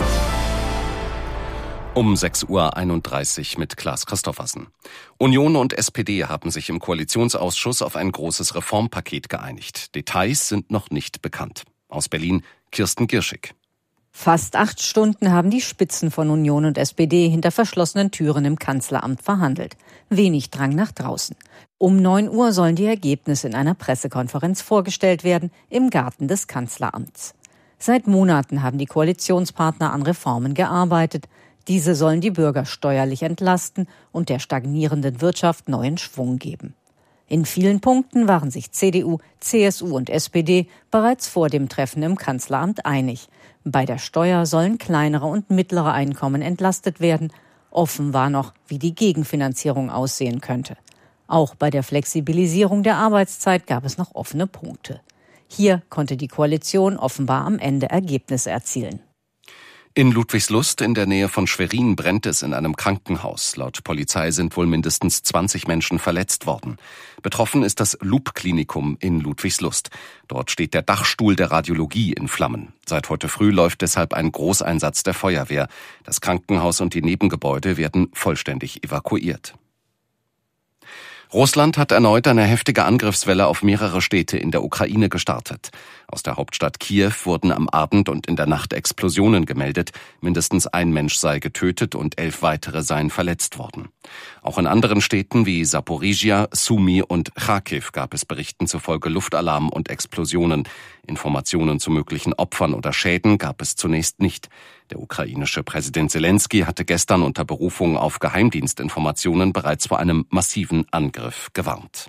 Speaker 1: Um 6.31 Uhr mit Klaas Christoffersen. Union und SPD haben sich im Koalitionsausschuss auf ein großes Reformpaket geeinigt. Details sind noch nicht bekannt. Aus Berlin, Kirsten Girschig.
Speaker 4: Fast 8 Stunden haben die Spitzen von Union und SPD hinter verschlossenen Türen im Kanzleramt verhandelt. Wenig Drang nach draußen. Um 9 Uhr sollen die Ergebnisse in einer Pressekonferenz vorgestellt werden, im Garten des Kanzleramts. Seit Monaten haben die Koalitionspartner an Reformen gearbeitet. Diese sollen die Bürger steuerlich entlasten und der stagnierenden Wirtschaft neuen Schwung geben. In vielen Punkten waren sich CDU, CSU und SPD bereits vor dem Treffen im Kanzleramt einig. Bei der Steuer sollen kleinere und mittlere Einkommen entlastet werden. Offen war noch, wie die Gegenfinanzierung aussehen könnte. Auch bei der Flexibilisierung der Arbeitszeit gab es noch offene Punkte. Hier konnte die Koalition offenbar am Ende Ergebnisse erzielen.
Speaker 1: In Ludwigslust in der Nähe von Schwerin brennt es in einem Krankenhaus. Laut Polizei sind wohl mindestens 20 Menschen verletzt worden. Betroffen ist das Loop-Klinikum in Ludwigslust. Dort steht der Dachstuhl der Radiologie in Flammen. Seit heute früh läuft deshalb ein Großeinsatz der Feuerwehr. Das Krankenhaus und die Nebengebäude werden vollständig evakuiert. Russland hat erneut eine heftige Angriffswelle auf mehrere Städte in der Ukraine gestartet. Aus der Hauptstadt Kiew wurden am Abend und in der Nacht Explosionen gemeldet. Mindestens ein Mensch sei getötet und 11 weitere seien verletzt worden. Auch in anderen Städten wie Saporizhia, Sumy und Charkiw gab es Berichten zufolge Luftalarm und Explosionen. Informationen zu möglichen Opfern oder Schäden gab es zunächst nicht. Der ukrainische Präsident Selensky hatte gestern unter Berufung auf Geheimdienstinformationen bereits vor einem massiven Angriff gewarnt.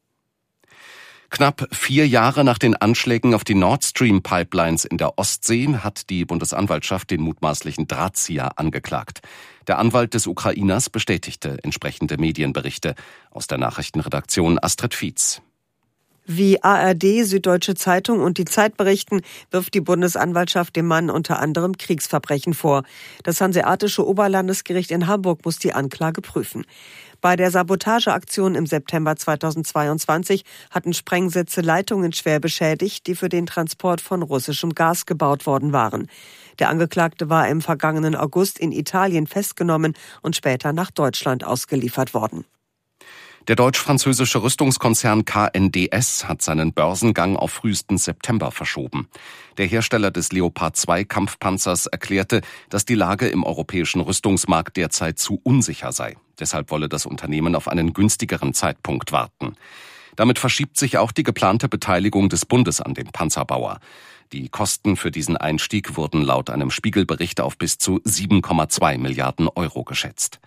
Speaker 1: Knapp 4 Jahre nach den Anschlägen auf die Nord Stream Pipelines in der Ostsee hat die Bundesanwaltschaft den mutmaßlichen Drahtzieher angeklagt. Der Anwalt des Ukrainers bestätigte entsprechende Medienberichte. Aus der Nachrichtenredaktion Astrid Fietz.
Speaker 3: Wie ARD, Süddeutsche Zeitung und die Zeit berichten, wirft die Bundesanwaltschaft dem Mann unter anderem Kriegsverbrechen vor. Das Hanseatische Oberlandesgericht in Hamburg muss die Anklage prüfen. Bei der Sabotageaktion im September 2022 hatten Sprengsätze Leitungen schwer beschädigt, die für den Transport von russischem Gas gebaut worden waren. Der Angeklagte war im vergangenen August in Italien festgenommen und später nach Deutschland ausgeliefert worden.
Speaker 1: Der deutsch-französische Rüstungskonzern KNDS hat seinen Börsengang auf frühestens September verschoben. Der Hersteller des Leopard 2 Kampfpanzers erklärte, dass die Lage im europäischen Rüstungsmarkt derzeit zu unsicher sei. Deshalb wolle das Unternehmen auf einen günstigeren Zeitpunkt warten. Damit verschiebt sich auch die geplante Beteiligung des Bundes an dem Panzerbauer. Die Kosten für diesen Einstieg wurden laut einem Spiegelbericht auf bis zu 7,2 Milliarden Euro geschätzt.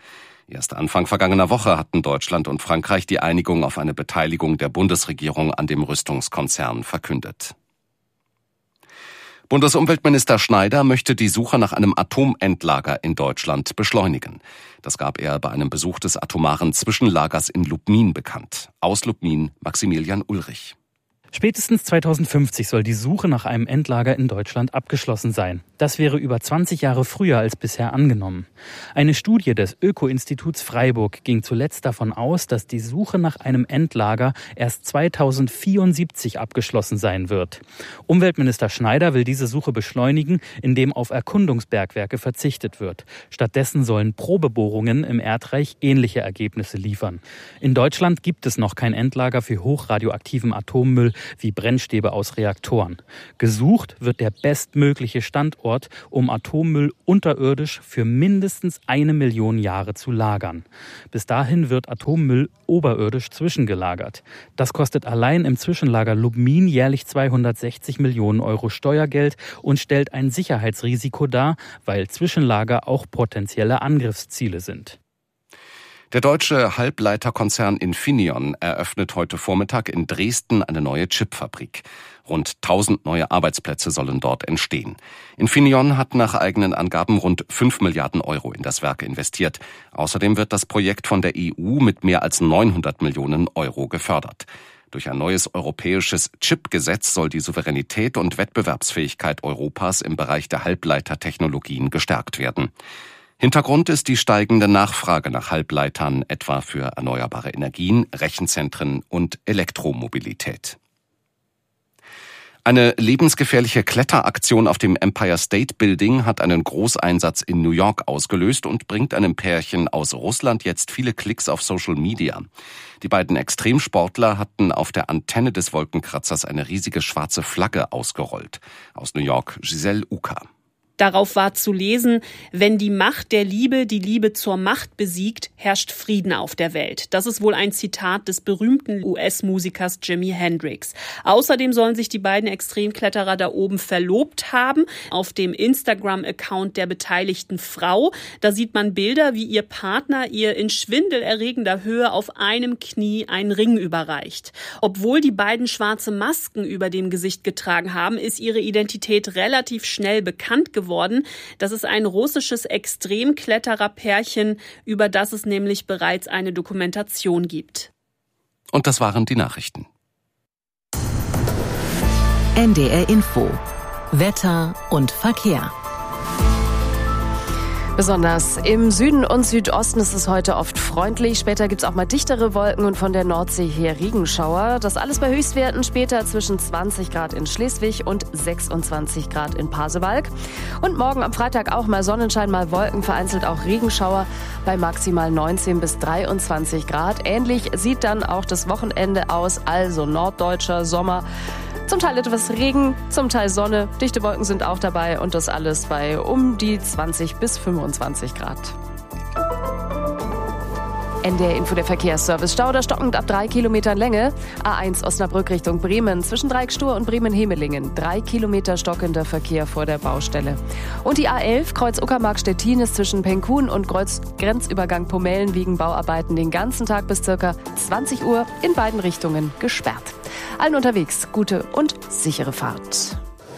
Speaker 1: Erst Anfang vergangener Woche hatten Deutschland und Frankreich die Einigung auf eine Beteiligung der Bundesregierung an dem Rüstungskonzern verkündet. Bundesumweltminister Schneider möchte die Suche nach einem Atomendlager in Deutschland beschleunigen. Das gab er bei einem Besuch des atomaren Zwischenlagers in Lubmin bekannt. Aus Lubmin Maximilian Ulrich.
Speaker 7: Spätestens 2050 soll die Suche nach einem Endlager in Deutschland abgeschlossen sein. Das wäre über 20 Jahre früher als bisher angenommen. Eine Studie des Öko-Instituts Freiburg ging zuletzt davon aus, dass die Suche nach einem Endlager erst 2074 abgeschlossen sein wird. Umweltminister Schneider will diese Suche beschleunigen, indem auf Erkundungsbergwerke verzichtet wird. Stattdessen sollen Probebohrungen im Erdreich ähnliche Ergebnisse liefern. In Deutschland gibt es noch kein Endlager für hochradioaktiven Atommüll wie Brennstäbe aus Reaktoren. Gesucht wird der bestmögliche Standort, um Atommüll unterirdisch für mindestens 1 Million Jahre zu lagern. Bis dahin wird Atommüll oberirdisch zwischengelagert. Das kostet allein im Zwischenlager Lubmin jährlich 260 Millionen Euro Steuergeld und stellt ein Sicherheitsrisiko dar, weil Zwischenlager auch potenzielle Angriffsziele sind.
Speaker 1: Der deutsche Halbleiterkonzern Infineon eröffnet heute Vormittag in Dresden eine neue Chipfabrik. Rund 1000 neue Arbeitsplätze sollen dort entstehen. Infineon hat nach eigenen Angaben rund 5 Milliarden Euro in das Werk investiert. Außerdem wird das Projekt von der EU mit mehr als 900 Millionen Euro gefördert. Durch ein neues europäisches Chipgesetz soll die Souveränität und Wettbewerbsfähigkeit Europas im Bereich der Halbleitertechnologien gestärkt werden. Hintergrund ist die steigende Nachfrage nach Halbleitern, etwa für erneuerbare Energien, Rechenzentren und Elektromobilität. Eine lebensgefährliche Kletteraktion auf dem Empire State Building hat einen Großeinsatz in New York ausgelöst und bringt einem Pärchen aus Russland jetzt viele Klicks auf Social Media. Die beiden Extremsportler hatten auf der Antenne des Wolkenkratzers eine riesige schwarze Flagge ausgerollt. Aus New York, Giselle Uka.
Speaker 8: Darauf war zu lesen, wenn die Macht der Liebe die Liebe zur Macht besiegt, herrscht Frieden auf der Welt. Das ist wohl ein Zitat des berühmten US-Musikers Jimi Hendrix. Außerdem sollen sich die beiden Extremkletterer da oben verlobt haben. Auf dem Instagram-Account der beteiligten Frau, da sieht man Bilder, wie ihr Partner ihr in schwindelerregender Höhe auf einem Knie einen Ring überreicht. Obwohl die beiden schwarze Masken über dem Gesicht getragen haben, ist ihre Identität relativ schnell bekannt geworden. Das ist ein russisches Extremklettererpärchen, über das es nämlich bereits eine Dokumentation gibt.
Speaker 1: Und das waren die Nachrichten.
Speaker 5: NDR Info. Wetter und Verkehr.
Speaker 6: Besonders im Süden und Südosten ist es heute oft freundlich. Später gibt es auch mal dichtere Wolken und von der Nordsee her Regenschauer. Das alles bei Höchstwerten später zwischen 20 Grad in Schleswig und 26 Grad in Pasewalk. Und morgen am Freitag auch mal Sonnenschein, mal Wolken, vereinzelt auch Regenschauer bei maximal 19 bis 23 Grad. Ähnlich sieht dann auch das Wochenende aus, also norddeutscher Sommer. Zum Teil etwas Regen, zum Teil Sonne, dichte Wolken sind auch dabei und das alles bei um die 20 bis 25 Grad. NDR Info, der Verkehrsservice. Stauder stockend ab 3 Kilometern Länge. A1 Osnabrück Richtung Bremen. Zwischen Dreieckstur und Bremen-Hemelingen. 3 Kilometer stockender Verkehr vor der Baustelle. Und die A11 Kreuz Uckermark-Stettin ist zwischen Penkhuhn und Grenzübergang Pomellen wegen Bauarbeiten den ganzen Tag bis ca. 20 Uhr in beiden Richtungen gesperrt. Allen unterwegs gute und sichere Fahrt.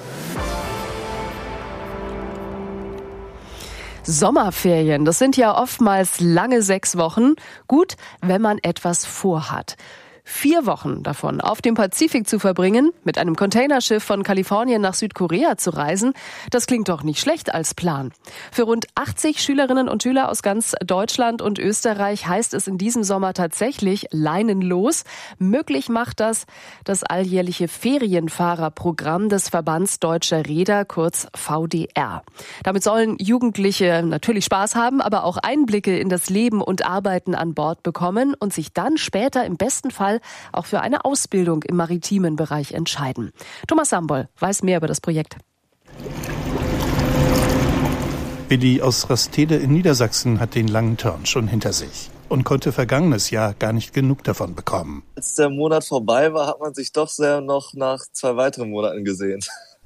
Speaker 6: Sommerferien, das sind ja oftmals lange 6 Wochen. Gut, wenn man etwas vorhat. 4 Wochen davon auf dem Pazifik zu verbringen, mit einem Containerschiff von Kalifornien nach Südkorea zu reisen, das klingt doch nicht schlecht als Plan. Für rund 80 Schülerinnen und Schüler aus ganz Deutschland und Österreich heißt es in diesem Sommer tatsächlich leinenlos. Möglich macht das alljährliche Ferienfahrerprogramm des Verbands Deutscher Reeder, kurz VDR. Damit sollen Jugendliche natürlich Spaß haben, aber auch Einblicke in das Leben und Arbeiten an Bord bekommen und sich dann später im besten Fall auch für eine Ausbildung im maritimen Bereich entscheiden. Thomas Sambol weiß mehr über das Projekt.
Speaker 9: Willi aus Rastede in Niedersachsen hat den langen Turn schon hinter sich und konnte vergangenes Jahr gar nicht genug davon bekommen.
Speaker 11: Als der Monat vorbei war, hat man sich doch sehr noch nach 2 weiteren Monaten gesehen.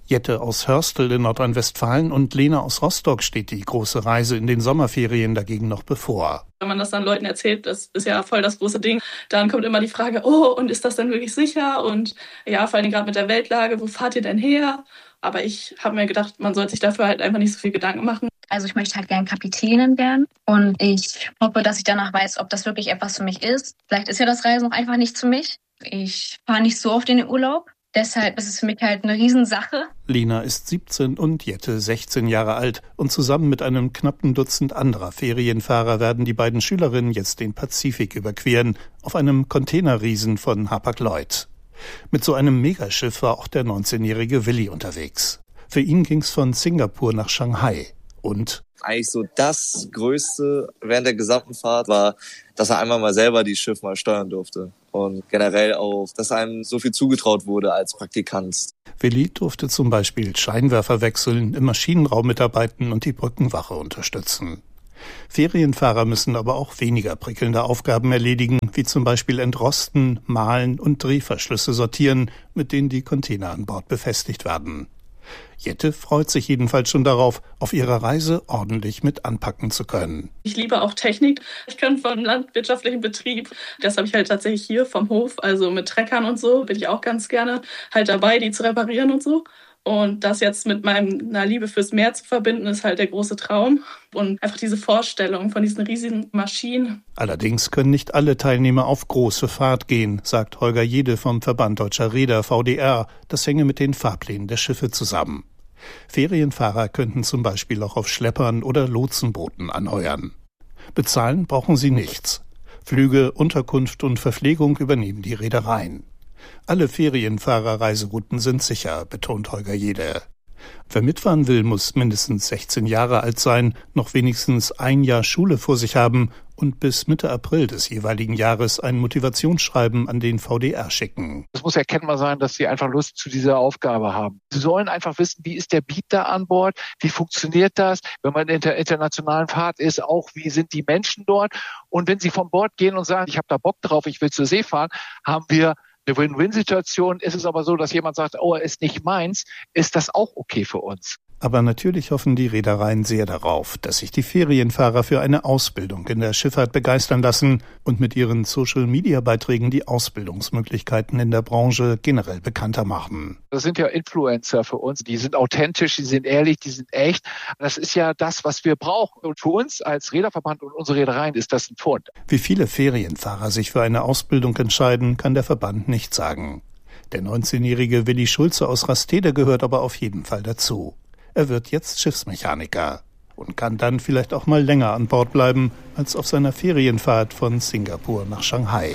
Speaker 9: Jette aus Hörstel in Nordrhein-Westfalen und Lena aus Rostock steht die große Reise in den Sommerferien dagegen noch bevor.
Speaker 10: Wenn man das dann Leuten erzählt, das ist ja voll das große Ding, dann kommt immer die Frage, oh, und ist das denn wirklich sicher? Und ja, vor allem gerade mit der Weltlage, wo fahrt ihr denn her? Aber ich habe mir gedacht, man sollte sich dafür halt einfach nicht so viel Gedanken machen.
Speaker 11: Also ich möchte halt gerne Kapitänin werden und ich hoffe, dass ich danach weiß, ob das wirklich etwas für mich ist. Vielleicht ist ja das Reisen auch einfach nichts für mich. Ich fahre nicht so oft in den Urlaub. Deshalb ist es für mich halt eine Riesensache.
Speaker 9: Lena ist 17 und Jette 16 Jahre alt und zusammen mit einem knappen Dutzend anderer Ferienfahrer werden die beiden Schülerinnen jetzt den Pazifik überqueren auf einem Containerriesen von Hapag-Lloyd. Mit so einem Megaschiff war auch der 19-jährige Willi unterwegs. Für ihn ging's von Singapur nach Shanghai und
Speaker 12: eigentlich so das Größte während der gesamten Fahrt war, dass er einmal mal selber die Schiff mal steuern durfte. Und generell auch, dass einem so viel zugetraut wurde als Praktikant.
Speaker 9: Willi durfte zum Beispiel Scheinwerfer wechseln, im Maschinenraum mitarbeiten und die Brückenwache unterstützen. Ferienfahrer müssen aber auch weniger prickelnde Aufgaben erledigen, wie zum Beispiel entrosten, mahlen und Drehverschlüsse sortieren, mit denen die Container an Bord befestigt werden. Jette freut sich jedenfalls schon darauf, auf ihrer Reise ordentlich mit anpacken zu können.
Speaker 10: Ich liebe auch Technik. Ich kann vom landwirtschaftlichen Betrieb, das habe ich halt tatsächlich hier vom Hof, also mit Treckern und so, bin ich auch ganz gerne halt dabei, die zu reparieren und so. Und das jetzt mit meiner Liebe fürs Meer zu verbinden, ist halt der große Traum. Und einfach diese Vorstellung von diesen riesigen Maschinen.
Speaker 9: Allerdings können nicht alle Teilnehmer auf große Fahrt gehen, sagt Holger Jede vom Verband Deutscher Reeder VDR. Das hänge mit den Fahrplänen der Schiffe zusammen. Ferienfahrer könnten zum Beispiel auch auf Schleppern oder Lotsenbooten anheuern. Bezahlen brauchen sie nichts. Flüge, Unterkunft und Verpflegung übernehmen die Reedereien. Alle Ferienfahrer-Reiserouten sind sicher, betont Holger Jede. Wer mitfahren will, muss mindestens 16 Jahre alt sein, noch wenigstens ein Jahr Schule vor sich haben und bis Mitte April des jeweiligen Jahres ein Motivationsschreiben an den VDR schicken.
Speaker 13: Es muss erkennbar sein, dass sie einfach Lust zu dieser Aufgabe haben. Sie sollen einfach wissen, wie ist der Beat da an Bord, wie funktioniert das, wenn man in der internationalen Fahrt ist, auch wie sind die Menschen dort. Und wenn sie von Bord gehen und sagen, ich habe da Bock drauf, ich will zur See fahren, haben wir eine Win-Win-Situation. Ist es aber so, dass jemand sagt, oh, er ist nicht meins, ist das auch okay für uns.
Speaker 9: Aber natürlich hoffen die Reedereien sehr darauf, dass sich die Ferienfahrer für eine Ausbildung in der Schifffahrt begeistern lassen und mit ihren Social-Media-Beiträgen die Ausbildungsmöglichkeiten in der Branche generell bekannter machen.
Speaker 13: Das sind ja Influencer für uns. Die sind authentisch, die sind ehrlich, die sind echt. Das ist ja das, was wir brauchen. Und für uns als Reederverband und unsere Reedereien ist das ein Pfund.
Speaker 9: Wie viele Ferienfahrer sich für eine Ausbildung entscheiden, kann der Verband nicht sagen. Der 19-jährige Willi Schulze aus Rastede gehört aber auf jeden Fall dazu. Er wird jetzt Schiffsmechaniker und kann dann vielleicht auch mal länger an Bord bleiben als auf seiner Ferienfahrt von Singapur nach Shanghai.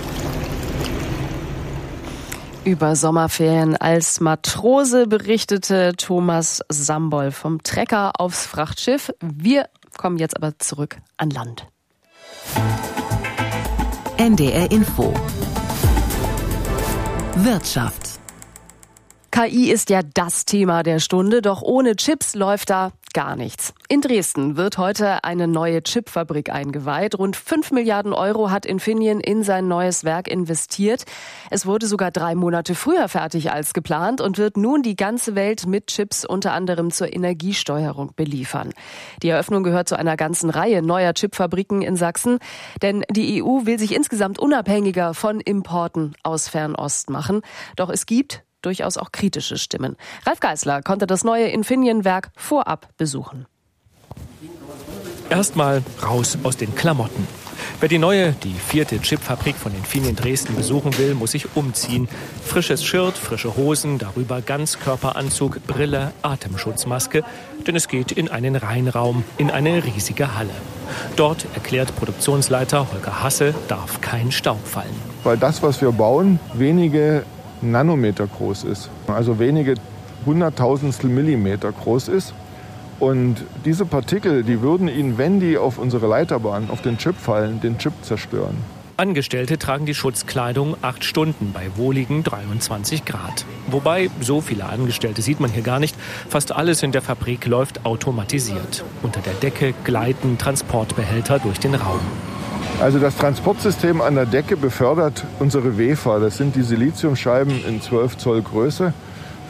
Speaker 6: Über Sommerferien als Matrose berichtete Thomas Sambol vom Trecker aufs Frachtschiff. Wir kommen jetzt aber zurück an Land.
Speaker 5: NDR Info. Wirtschaft.
Speaker 6: KI ist ja das Thema der Stunde, doch ohne Chips läuft da gar nichts. In Dresden wird heute eine neue Chipfabrik eingeweiht. Rund 5 Milliarden Euro hat Infineon in sein neues Werk investiert. Es wurde sogar 3 Monate früher fertig als geplant und wird nun die ganze Welt mit Chips unter anderem zur Energiesteuerung beliefern. Die Eröffnung gehört zu einer ganzen Reihe neuer Chipfabriken in Sachsen, denn die EU will sich insgesamt unabhängiger von Importen aus Fernost machen. Doch es gibt durchaus auch kritische Stimmen. Ralf Geißler konnte das neue Infineon-Werk vorab besuchen.
Speaker 25: Erstmal raus aus den Klamotten. Wer die 4. Chipfabrik von Infineon Dresden besuchen will, muss sich umziehen. Frisches Shirt, frische Hosen, darüber Ganzkörperanzug, Brille, Atemschutzmaske. Denn es geht in einen Reinraum, in eine riesige Halle. Dort, erklärt Produktionsleiter Holger Hasse, darf kein Staub fallen.
Speaker 26: Weil das, was wir bauen, wenige Nanometer groß ist, also wenige Hunderttausendstel Millimeter groß ist. Und diese Partikel, die würden Ihnen, wenn die auf unsere Leiterbahn, auf den Chip fallen, den Chip zerstören.
Speaker 25: Angestellte tragen die Schutzkleidung 8 Stunden bei wohligen 23 Grad. Wobei, so viele Angestellte sieht man hier gar nicht. Fast alles in der Fabrik läuft automatisiert. Unter der Decke gleiten Transportbehälter durch den Raum.
Speaker 26: Also das Transportsystem an der Decke befördert unsere Wafer. Das sind die Siliziumscheiben in 12 Zoll Größe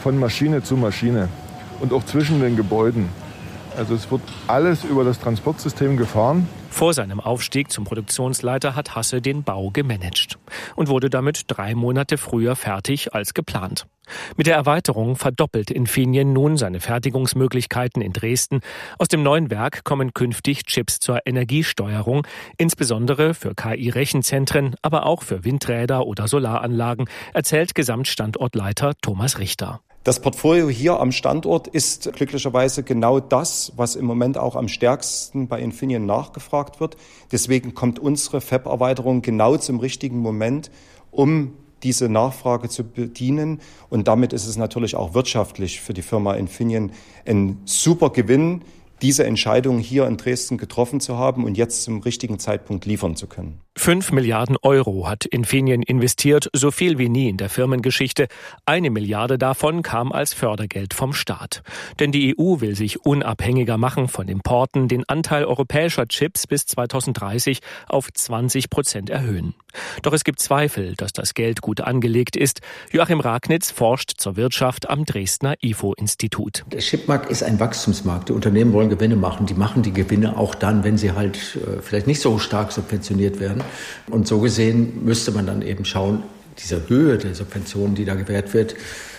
Speaker 26: von Maschine zu Maschine und auch zwischen den Gebäuden. Also es wird alles über das Transportsystem gefahren.
Speaker 25: Vor seinem Aufstieg zum Produktionsleiter hat Hasse den Bau gemanagt und wurde damit 3 Monate früher fertig als geplant. Mit der Erweiterung verdoppelt Infineon nun seine Fertigungsmöglichkeiten in Dresden. Aus dem neuen Werk kommen künftig Chips zur Energiesteuerung, insbesondere für KI-Rechenzentren, aber auch für Windräder oder Solaranlagen, erzählt Gesamtstandortleiter Thomas Richter.
Speaker 14: Das Portfolio hier am Standort ist glücklicherweise genau das, was im Moment auch am stärksten bei Infineon nachgefragt wird. Deswegen kommt unsere Fab-Erweiterung genau zum richtigen Moment, um diese Nachfrage zu bedienen. Und damit ist es natürlich auch wirtschaftlich für die Firma Infineon ein super Gewinn, diese Entscheidung hier in Dresden getroffen zu haben und jetzt zum richtigen Zeitpunkt liefern zu können.
Speaker 25: 5 Milliarden Euro hat Infineon investiert, so viel wie nie in der Firmengeschichte. 1 Milliarde davon kam als Fördergeld vom Staat. Denn die EU will sich unabhängiger machen von Importen, den Anteil europäischer Chips bis 2030 auf 20% erhöhen. Doch es gibt Zweifel, dass das Geld gut angelegt ist. Joachim Ragnitz forscht zur Wirtschaft am Dresdner IFO-Institut.
Speaker 15: Der Chipmarkt ist ein Wachstumsmarkt. Die Unternehmen wollen Gewinne machen. Die machen die Gewinne auch dann, wenn sie halt vielleicht nicht so stark subventioniert werden. Und so gesehen müsste man dann eben schauen, diese Höhe der Subventionen, die da gewährt wird,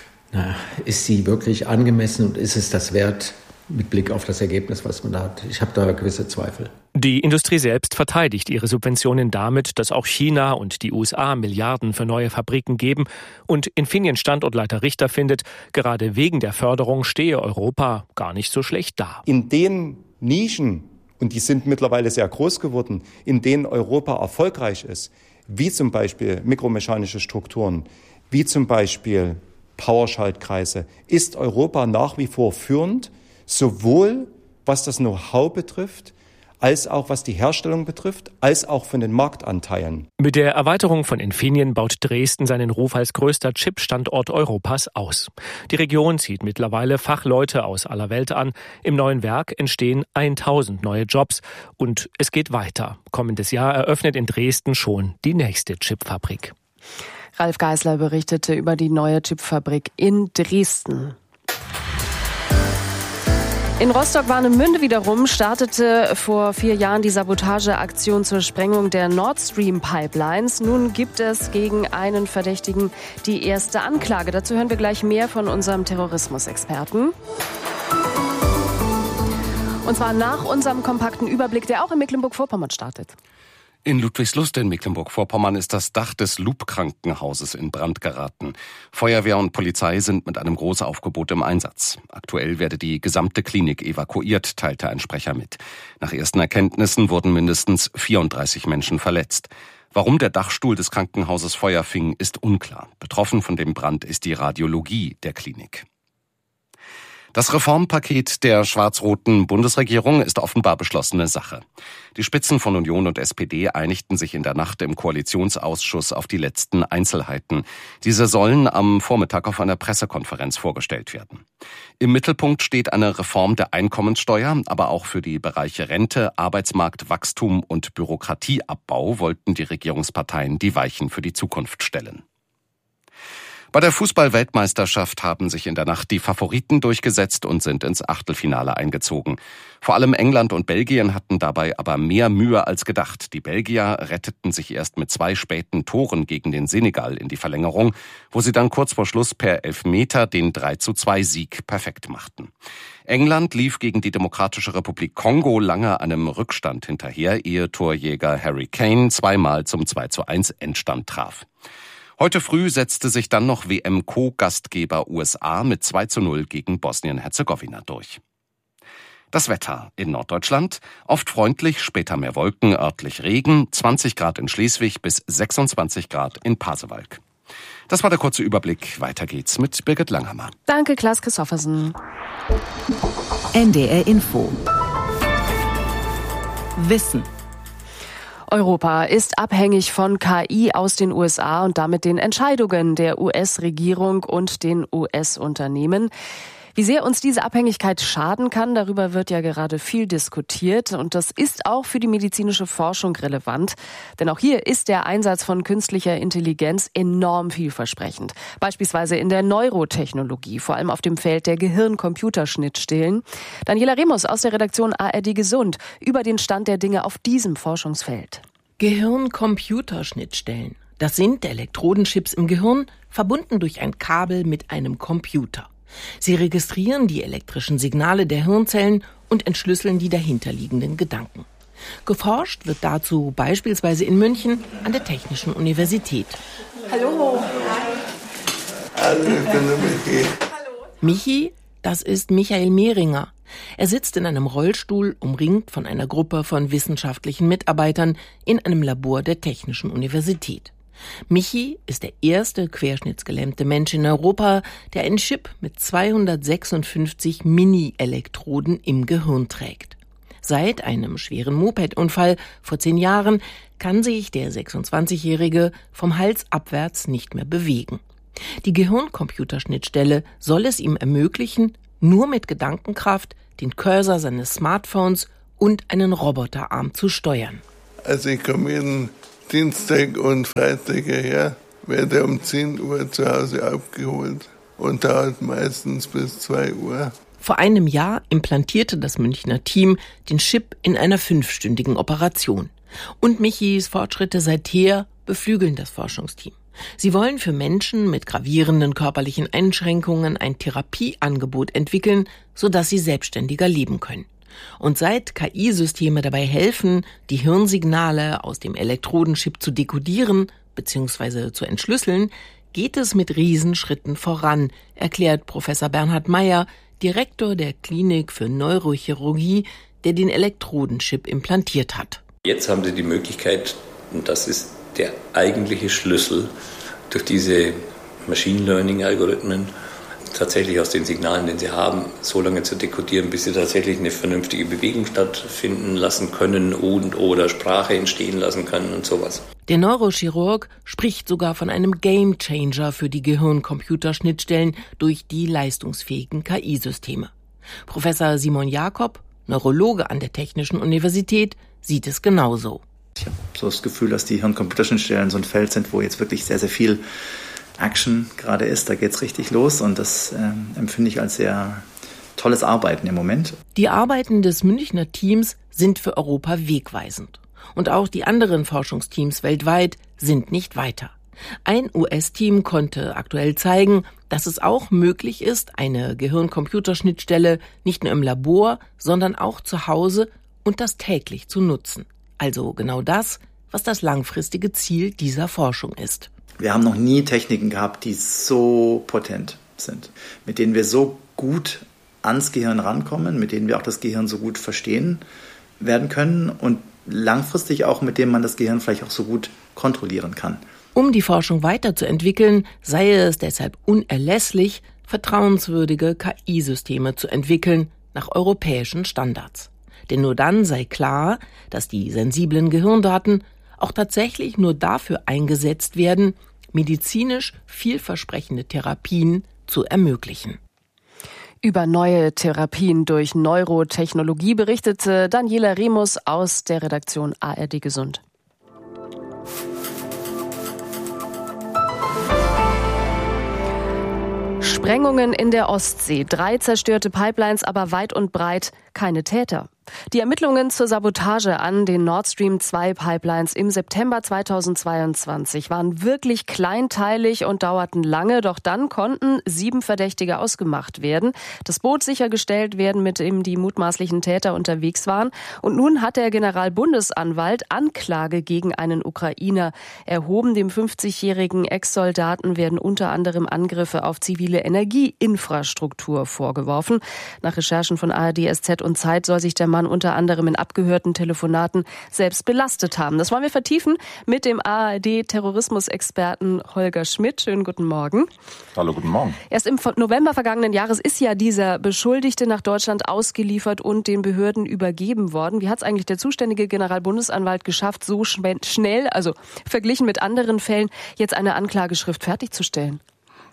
Speaker 15: ist sie wirklich angemessen und ist es das wert mit Blick auf das Ergebnis, was man da hat? Ich habe da gewisse Zweifel.
Speaker 25: Die Industrie selbst verteidigt ihre Subventionen damit, dass auch China und die USA Milliarden für neue Fabriken geben. Und Infineon-Standortleiter Richter findet, gerade wegen der Förderung stehe Europa gar nicht so schlecht da.
Speaker 14: In den Nischen, und die sind mittlerweile sehr groß geworden, in denen Europa erfolgreich ist, wie zum Beispiel mikromechanische Strukturen, wie zum Beispiel Powerschaltkreise, ist Europa nach wie vor führend, sowohl was das Know-how betrifft, als auch was die Herstellung betrifft, als auch von den Marktanteilen.
Speaker 25: Mit der Erweiterung von Infineon baut Dresden seinen Ruf als größter Chip-Standort Europas aus. Die Region zieht mittlerweile Fachleute aus aller Welt an. Im neuen Werk entstehen 1000 neue Jobs und es geht weiter. Kommendes Jahr eröffnet in Dresden schon die nächste Chipfabrik.
Speaker 6: Ralf Geisler berichtete über die neue Chipfabrik in Dresden. In Rostock-Warnemünde wiederum startete vor 4 Jahren die Sabotageaktion zur Sprengung der Nord Stream Pipelines. Nun gibt es gegen einen Verdächtigen die erste Anklage. Dazu hören wir gleich mehr von unserem Terrorismusexperten. Und zwar nach unserem kompakten Überblick, der auch in Mecklenburg-Vorpommern startet.
Speaker 1: In Ludwigslust in Mecklenburg-Vorpommern ist das Dach des Loop-Krankenhauses in Brand geraten. Feuerwehr und Polizei sind mit einem Großaufgebot im Einsatz. Aktuell werde die gesamte Klinik evakuiert, teilte ein Sprecher mit. Nach ersten Erkenntnissen wurden mindestens 34 Menschen verletzt. Warum der Dachstuhl des Krankenhauses Feuer fing, ist unklar. Betroffen von dem Brand ist die Radiologie der Klinik. Das Reformpaket der schwarz-roten Bundesregierung ist offenbar beschlossene Sache. Die Spitzen von Union und SPD einigten sich in der Nacht im Koalitionsausschuss auf die letzten Einzelheiten. Diese sollen am Vormittag auf einer Pressekonferenz vorgestellt werden. Im Mittelpunkt steht eine Reform der Einkommenssteuer, aber auch für die Bereiche Rente, Arbeitsmarkt, Wachstum und Bürokratieabbau wollten die Regierungsparteien die Weichen für die Zukunft stellen. Bei der Fußball-Weltmeisterschaft haben sich in der Nacht die Favoriten durchgesetzt und sind ins Achtelfinale eingezogen. Vor allem England und Belgien hatten dabei aber mehr Mühe als gedacht. Die Belgier retteten sich erst mit 2 späten Toren gegen den Senegal in die Verlängerung, wo sie dann kurz vor Schluss per Elfmeter den 3:2-Sieg perfekt machten. England lief gegen die Demokratische Republik Kongo lange einem Rückstand hinterher, ehe Torjäger Harry Kane zweimal zum 2:1 Endstand traf. Heute früh setzte sich dann noch WM-Co-Gastgeber USA mit 2:0 gegen Bosnien-Herzegowina durch. Das Wetter in Norddeutschland: oft freundlich, später mehr Wolken, örtlich Regen, 20 Grad in Schleswig bis 26 Grad in Pasewalk. Das war der kurze Überblick. Weiter geht's mit Birgit Langhammer.
Speaker 6: Danke, Klaas Christoffersen.
Speaker 5: NDR Info. Wissen.
Speaker 6: Europa ist abhängig von KI aus den USA und damit den Entscheidungen der US-Regierung und den US-Unternehmen. Wie sehr uns diese Abhängigkeit schaden kann, darüber wird ja gerade viel diskutiert. Und das ist auch für die medizinische Forschung relevant. Denn auch hier ist der Einsatz von künstlicher Intelligenz enorm vielversprechend. Beispielsweise in der Neurotechnologie, vor allem auf dem Feld der Gehirn-Computerschnittstellen. Daniela Remus aus der Redaktion ARD Gesund über den Stand der Dinge auf diesem Forschungsfeld.
Speaker 16: Gehirn-Computerschnittstellen. Das sind Elektrodenchips im Gehirn, verbunden durch ein Kabel mit einem Computer. Sie registrieren die elektrischen Signale der Hirnzellen und entschlüsseln die dahinterliegenden Gedanken. Geforscht wird dazu beispielsweise in München an der Technischen Universität.
Speaker 18: Hallo.
Speaker 16: Hallo, ich bin der Michi. Michi, das ist Michael Mehringer. Er sitzt in einem Rollstuhl, umringt von einer Gruppe von wissenschaftlichen Mitarbeitern in einem Labor der Technischen Universität. Michi ist der erste querschnittsgelähmte Mensch in Europa, der einen Chip mit 256 Mini-Elektroden im Gehirn trägt. Seit einem schweren Mopedunfall vor 10 Jahren kann sich der 26-Jährige vom Hals abwärts nicht mehr bewegen. Die Gehirn-Computerschnittstelle soll es ihm ermöglichen, nur mit Gedankenkraft den Cursor seines Smartphones und einen Roboterarm zu steuern.
Speaker 18: Also ich komme jeden Dienstag und Freitag hierher, werde um 10 Uhr zu Hause abgeholt und dauert meistens bis 2 Uhr.
Speaker 16: Vor einem Jahr implantierte das Münchner Team den Chip in einer 5-stündigen Operation. Und Michis Fortschritte seither beflügeln das Forschungsteam. Sie wollen für Menschen mit gravierenden körperlichen Einschränkungen ein Therapieangebot entwickeln, sodass sie selbstständiger leben können. Und seit KI-Systeme dabei helfen, die Hirnsignale aus dem Elektrodenchip zu dekodieren bzw. zu entschlüsseln, geht es mit Riesenschritten voran, erklärt Professor Bernhard Meyer, Direktor der Klinik für Neurochirurgie, der den Elektrodenchip implantiert hat.
Speaker 19: Jetzt haben Sie die Möglichkeit, und das ist der eigentliche Schlüssel, durch diese Machine Learning-Algorithmen tatsächlich aus den Signalen, den sie haben, so lange zu dekodieren, bis sie tatsächlich eine vernünftige Bewegung stattfinden lassen können und oder Sprache entstehen lassen können und sowas.
Speaker 16: Der Neurochirurg spricht sogar von einem Gamechanger für die Gehirn-Computerschnittstellen durch die leistungsfähigen KI-Systeme. Professor Simon Jakob, Neurologe an der Technischen Universität, sieht es genauso.
Speaker 20: Ich habe so das Gefühl, dass die Hirn-Computerschnittstellen so ein Feld sind, wo jetzt wirklich sehr, sehr viel Action gerade ist. Da geht's richtig los und das empfinde ich als sehr tolles Arbeiten im Moment.
Speaker 16: Die Arbeiten des Münchner Teams sind für Europa wegweisend. Und auch die anderen Forschungsteams weltweit sind nicht weiter. Ein US-Team konnte aktuell zeigen, dass es auch möglich ist, eine Gehirn-Computerschnittstelle nicht nur im Labor, sondern auch zu Hause und das täglich zu nutzen. Also genau das, was das langfristige Ziel dieser Forschung ist.
Speaker 20: Wir haben noch nie Techniken gehabt, die so potent sind, mit denen wir so gut ans Gehirn rankommen, mit denen wir auch das Gehirn so gut verstehen werden können und langfristig auch, mit denen man das Gehirn vielleicht auch so gut kontrollieren kann.
Speaker 16: Um die Forschung weiterzuentwickeln, sei es deshalb unerlässlich, vertrauenswürdige KI-Systeme zu entwickeln nach europäischen Standards. Denn nur dann sei klar, dass die sensiblen Gehirndaten auch tatsächlich nur dafür eingesetzt werden, medizinisch vielversprechende Therapien zu ermöglichen.
Speaker 6: Über neue Therapien durch Neurotechnologie berichtete Daniela Remus aus der Redaktion ARD Gesund. Sprengungen in der Ostsee, 3 zerstörte Pipelines, aber weit und breit keine Täter. Die Ermittlungen zur Sabotage an den Nord Stream 2 Pipelines im September 2022 waren wirklich kleinteilig und dauerten lange, doch dann konnten 7 Verdächtige ausgemacht werden, das Boot sichergestellt werden, mit dem die mutmaßlichen Täter unterwegs waren. Und nun hat der Generalbundesanwalt Anklage gegen einen Ukrainer erhoben. Dem 50-jährigen Ex-Soldaten werden unter anderem Angriffe auf zivile Energieinfrastruktur vorgeworfen. Nach Recherchen von ARD, SZ und Zeit soll sich der Mann unter anderem in abgehörten Telefonaten selbst belastet haben. Das wollen wir vertiefen mit dem ARD-Terrorismusexperten Holger Schmidt. Schönen guten Morgen.
Speaker 21: Hallo, guten Morgen.
Speaker 6: Erst im November vergangenen Jahres ist ja dieser Beschuldigte nach Deutschland ausgeliefert und den Behörden übergeben worden. Wie hat es eigentlich der zuständige Generalbundesanwalt geschafft, so schnell, also verglichen mit anderen Fällen, jetzt eine Anklageschrift fertigzustellen?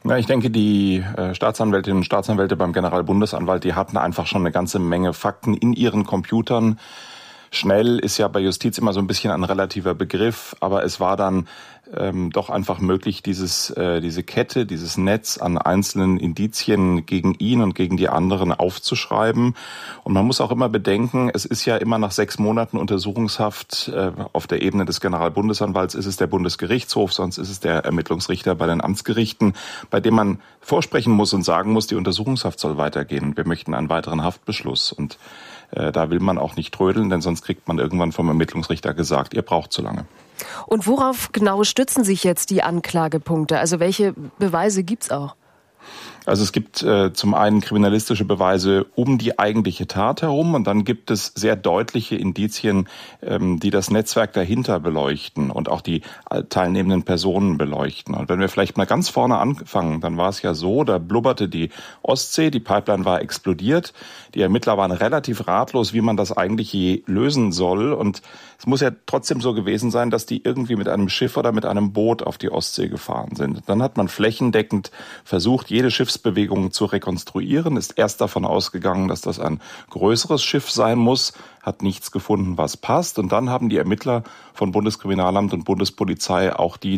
Speaker 2: Ja, ich denke, die Staatsanwältinnen und Staatsanwälte beim Generalbundesanwalt, die hatten einfach schon eine ganze Menge Fakten in ihren Computern. Schnell ist ja bei Justiz immer so ein bisschen ein relativer Begriff, aber es war dann doch einfach möglich, diese Kette, dieses Netz an einzelnen Indizien gegen ihn und gegen die anderen aufzuschreiben. Und man muss auch immer bedenken, es ist ja immer nach 6 Monaten Untersuchungshaft auf der Ebene des Generalbundesanwalts ist es der Bundesgerichtshof, sonst ist es der Ermittlungsrichter bei den Amtsgerichten, bei dem man vorsprechen muss und sagen muss, die Untersuchungshaft soll weitergehen. Wir möchten einen weiteren Haftbeschluss. Und da will man auch nicht trödeln, denn sonst kriegt man irgendwann vom Ermittlungsrichter gesagt, ihr braucht zu lange.
Speaker 6: Und worauf genau stützen sich jetzt die Anklagepunkte? Also welche Beweise gibt's auch?
Speaker 2: Also es gibt zum einen kriminalistische Beweise um die eigentliche Tat herum und dann gibt es sehr deutliche Indizien, die das Netzwerk dahinter beleuchten und auch die teilnehmenden Personen beleuchten. Und wenn wir vielleicht mal ganz vorne anfangen, dann war es ja so, da blubberte die Ostsee, die Pipeline war explodiert, die Ermittler waren relativ ratlos, wie man das eigentlich je lösen soll. Und es muss ja trotzdem so gewesen sein, dass die irgendwie mit einem Schiff oder mit einem Boot auf die Ostsee gefahren sind. Dann hat man flächendeckend versucht, jede Schiffsbewegung zu rekonstruieren, ist erst davon ausgegangen, dass das ein größeres Schiff sein muss, hat nichts gefunden, was passt. Und dann haben die Ermittler von Bundeskriminalamt und Bundespolizei auch die